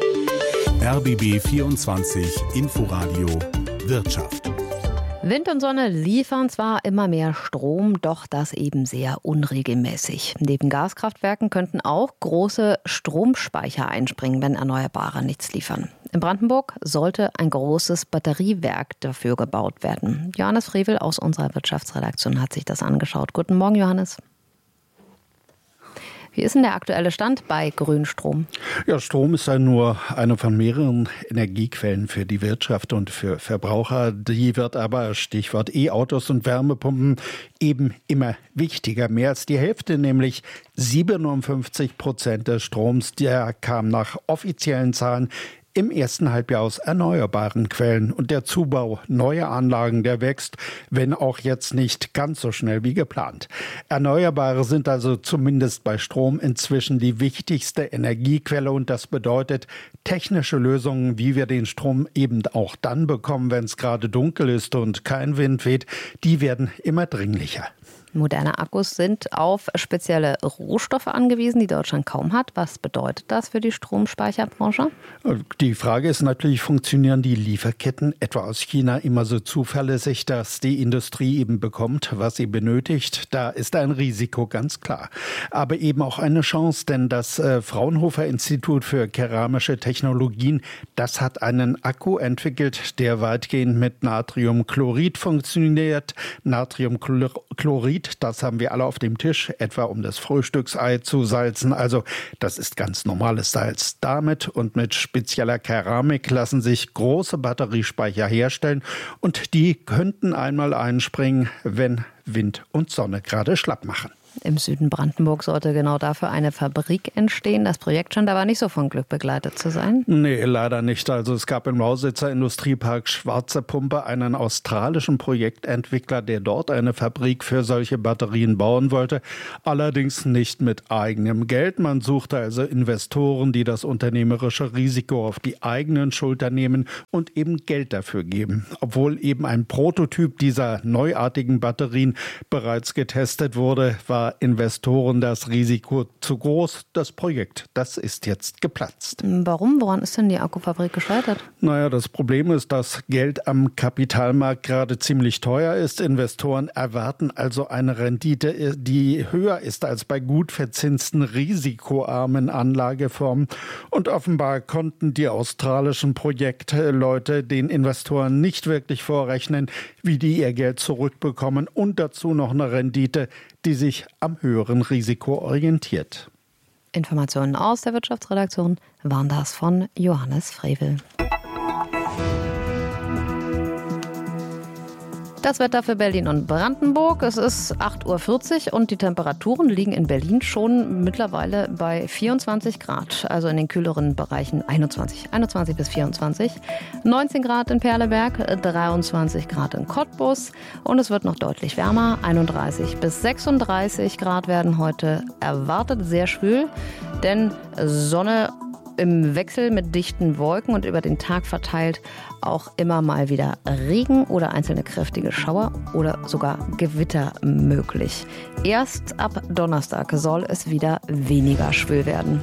R B B vierundzwanzig Inforadio Wirtschaft. Wind und Sonne liefern zwar immer mehr Strom, doch das eben sehr unregelmäßig. Neben Gaskraftwerken könnten auch große Stromspeicher einspringen, wenn Erneuerbare nichts liefern. In Brandenburg sollte ein großes Batteriewerk dafür gebaut werden. Johannes Frevel aus unserer Wirtschaftsredaktion hat sich das angeschaut. Guten Morgen, Johannes. Wie ist denn der aktuelle Stand bei Grünstrom? Ja, Strom ist ja nur eine von mehreren Energiequellen für die Wirtschaft und für Verbraucher. Die wird aber, Stichwort E-Autos und Wärmepumpen, eben immer wichtiger. Mehr als die Hälfte, nämlich siebenundfünfzig Prozent des Stroms, der kam nach offiziellen Zahlen im ersten Halbjahr aus erneuerbaren Quellen. Und der Zubau neuer Anlagen, der wächst, wenn auch jetzt nicht ganz so schnell wie geplant. Erneuerbare sind also zumindest bei Strom inzwischen die wichtigste Energiequelle und das bedeutet, technische Lösungen, wie wir den Strom eben auch dann bekommen, wenn es gerade dunkel ist und kein Wind weht, die werden immer dringlicher. Moderne Akkus sind auf spezielle Rohstoffe angewiesen, die Deutschland kaum hat. Was bedeutet das für die Stromspeicherbranche? Die Frage ist natürlich, funktionieren die Lieferketten etwa aus China immer so zuverlässig, dass die Industrie eben bekommt, was sie benötigt? Da ist ein Risiko, ganz klar. Aber eben auch eine Chance, denn das äh, Fraunhofer Institut für keramische Technologien, das hat einen Akku entwickelt, der weitgehend mit Natriumchlorid funktioniert. Natriumchlorid, das haben wir alle auf dem Tisch, etwa um das Frühstücksei zu salzen. Also das ist ganz normales Salz. Damit und mit spezieller Keramik lassen sich große Batteriespeicher herstellen und die könnten einmal einspringen, wenn Wind und Sonne gerade schlapp machen. Im Süden Brandenburg sollte genau dafür eine Fabrik entstehen. Das Projekt scheint aber nicht so von Glück begleitet zu sein. Nee, leider nicht. Also es gab im Lausitzer Industriepark Schwarze Pumpe einen australischen Projektentwickler, der dort eine Fabrik für solche Batterien bauen wollte. Allerdings nicht mit eigenem Geld. Man suchte also Investoren, die das unternehmerische Risiko auf die eigenen Schultern nehmen und eben Geld dafür geben. Obwohl eben ein Prototyp dieser neuartigen Batterien bereits getestet wurde, war Investoren das Risiko zu groß. Das Projekt, das ist jetzt geplatzt. Warum? Woran ist denn die Akkufabrik gescheitert? Naja, das Problem ist, dass Geld am Kapitalmarkt gerade ziemlich teuer ist. Investoren erwarten also eine Rendite, die höher ist als bei gut verzinsten, risikoarmen Anlageformen. Und offenbar konnten die australischen Projektleute den Investoren nicht wirklich vorrechnen, wie die ihr Geld zurückbekommen und dazu noch eine Rendite, die sich am höheren Risiko orientiert. Informationen aus der Wirtschaftsredaktion waren das von Johannes Frevel. Das Wetter für Berlin und Brandenburg. Es ist acht Uhr vierzig und die Temperaturen liegen in Berlin schon mittlerweile bei vierundzwanzig Grad. Also in den kühleren Bereichen einundzwanzig, einundzwanzig bis vierundzwanzig. neunzehn Grad in Perleberg, dreiundzwanzig Grad in Cottbus. Und es wird noch deutlich wärmer. einunddreißig bis sechsunddreißig Grad werden heute erwartet. Sehr schwül, denn Sonne im Wechsel mit dichten Wolken und über den Tag verteilt auch immer mal wieder Regen oder einzelne kräftige Schauer oder sogar Gewitter möglich. Erst ab Donnerstag soll es wieder weniger schwül werden.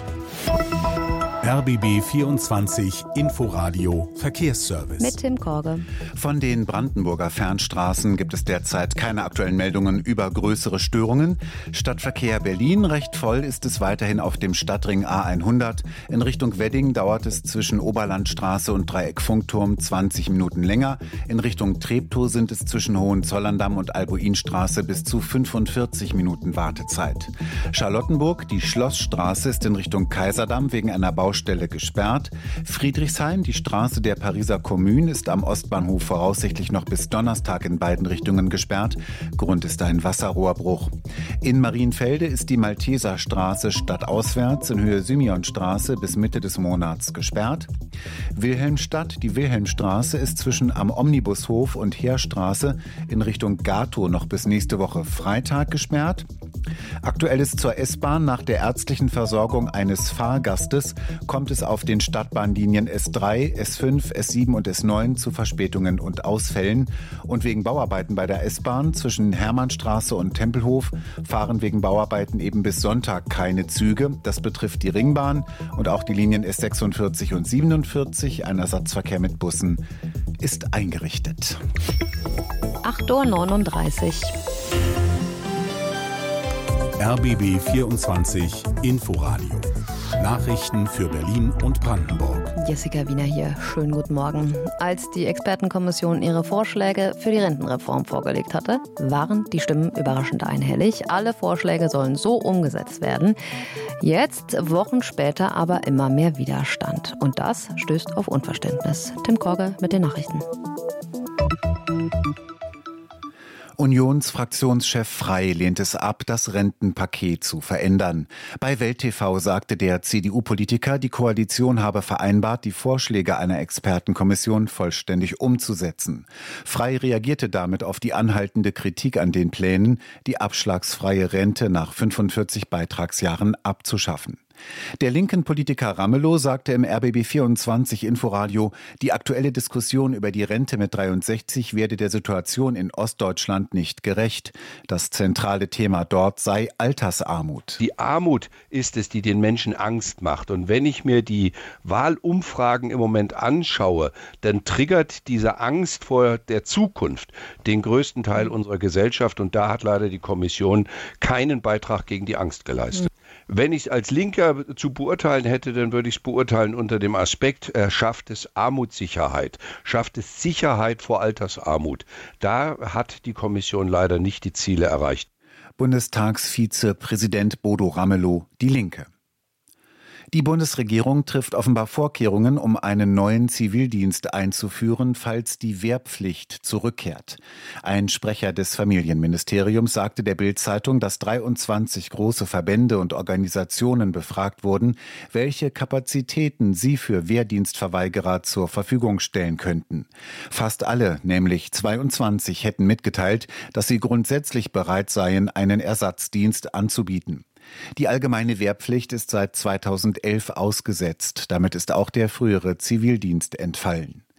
R B B vierundzwanzig Inforadio Verkehrsservice. Mit Tim Korge. Von den Brandenburger Fernstraßen gibt es derzeit keine aktuellen Meldungen über größere Störungen. Stadtverkehr Berlin recht voll ist es weiterhin auf dem Stadtring A hundert. In Richtung Wedding dauert es zwischen Oberlandstraße und Dreieck Funkturm zwanzig Minuten länger. In Richtung Treptow sind es zwischen Hohenzollerndamm und Albuinstraße bis zu fünfundvierzig Minuten Wartezeit. Charlottenburg, die Schlossstraße, ist in Richtung Kaiserdamm wegen einer Baustelle Stelle gesperrt. Friedrichshain, die Straße der Pariser Kommune, ist am Ostbahnhof voraussichtlich noch bis Donnerstag in beiden Richtungen gesperrt. Grund ist ein Wasserrohrbruch. In Marienfelde ist die Malteserstraße stadtauswärts in Höhe Simeonstraße bis Mitte des Monats gesperrt. Wilhelmstadt, die Wilhelmstraße ist zwischen am Omnibushof und Heerstraße in Richtung Gatow noch bis nächste Woche Freitag gesperrt. Aktuell ist zur S-Bahn nach der ärztlichen Versorgung eines Fahrgastes kommt es auf den Stadtbahnlinien S drei, S fünf, S sieben und S neun zu Verspätungen und Ausfällen. Und wegen Bauarbeiten bei der S-Bahn zwischen Hermannstraße und Tempelhof fahren wegen Bauarbeiten eben bis Sonntag keine Züge. Das betrifft die Ringbahn und auch die Linien S sechsundvierzig und siebenundvierzig. Ein Ersatzverkehr mit Bussen ist eingerichtet. acht Uhr neununddreißig. R B B vierundzwanzig Inforadio. Nachrichten für Berlin und Brandenburg. Jessica Wiener hier. Schönen guten Morgen. Als die Expertenkommission ihre Vorschläge für die Rentenreform vorgelegt hatte, waren die Stimmen überraschend einhellig. Alle Vorschläge sollen so umgesetzt werden. Jetzt, Wochen später, aber immer mehr Widerstand. Und das stößt auf Unverständnis. Tim Korge mit den Nachrichten. Unionsfraktionschef Frey lehnt es ab, das Rentenpaket zu verändern. Bei Welt T V sagte der C D U-Politiker, die Koalition habe vereinbart, die Vorschläge einer Expertenkommission vollständig umzusetzen. Frey reagierte damit auf die anhaltende Kritik an den Plänen, die abschlagsfreie Rente nach fünfundvierzig Beitragsjahren abzuschaffen. Der linken Politiker Ramelow sagte im R B B vierundzwanzig Inforadio, die aktuelle Diskussion über die Rente mit dreiundsechzig werde der Situation in Ostdeutschland nicht gerecht. Das zentrale Thema dort sei Altersarmut. Die Armut ist es, die den Menschen Angst macht. Und wenn ich mir die Wahlumfragen im Moment anschaue, dann triggert diese Angst vor der Zukunft den größten Teil unserer Gesellschaft. Und da hat leider die Kommission keinen Beitrag gegen die Angst geleistet. Wenn ich es als Linker zu beurteilen hätte, dann würde ich es beurteilen unter dem Aspekt, äh, schafft es Armutssicherheit, schafft es Sicherheit vor Altersarmut. Da hat die Kommission leider nicht die Ziele erreicht. Bundestagsvizepräsident Bodo Ramelow, Die Linke. Die Bundesregierung trifft offenbar Vorkehrungen, um einen neuen Zivildienst einzuführen, falls die Wehrpflicht zurückkehrt. Ein Sprecher des Familienministeriums sagte der Bild-Zeitung, dass dreiundzwanzig große Verbände und Organisationen befragt wurden, welche Kapazitäten sie für Wehrdienstverweigerer zur Verfügung stellen könnten. Fast alle, nämlich zweiundzwanzig, hätten mitgeteilt, dass sie grundsätzlich bereit seien, einen Ersatzdienst anzubieten. Die allgemeine Wehrpflicht ist seit zweitausendelf ausgesetzt. Damit ist auch der frühere Zivildienst entfallen.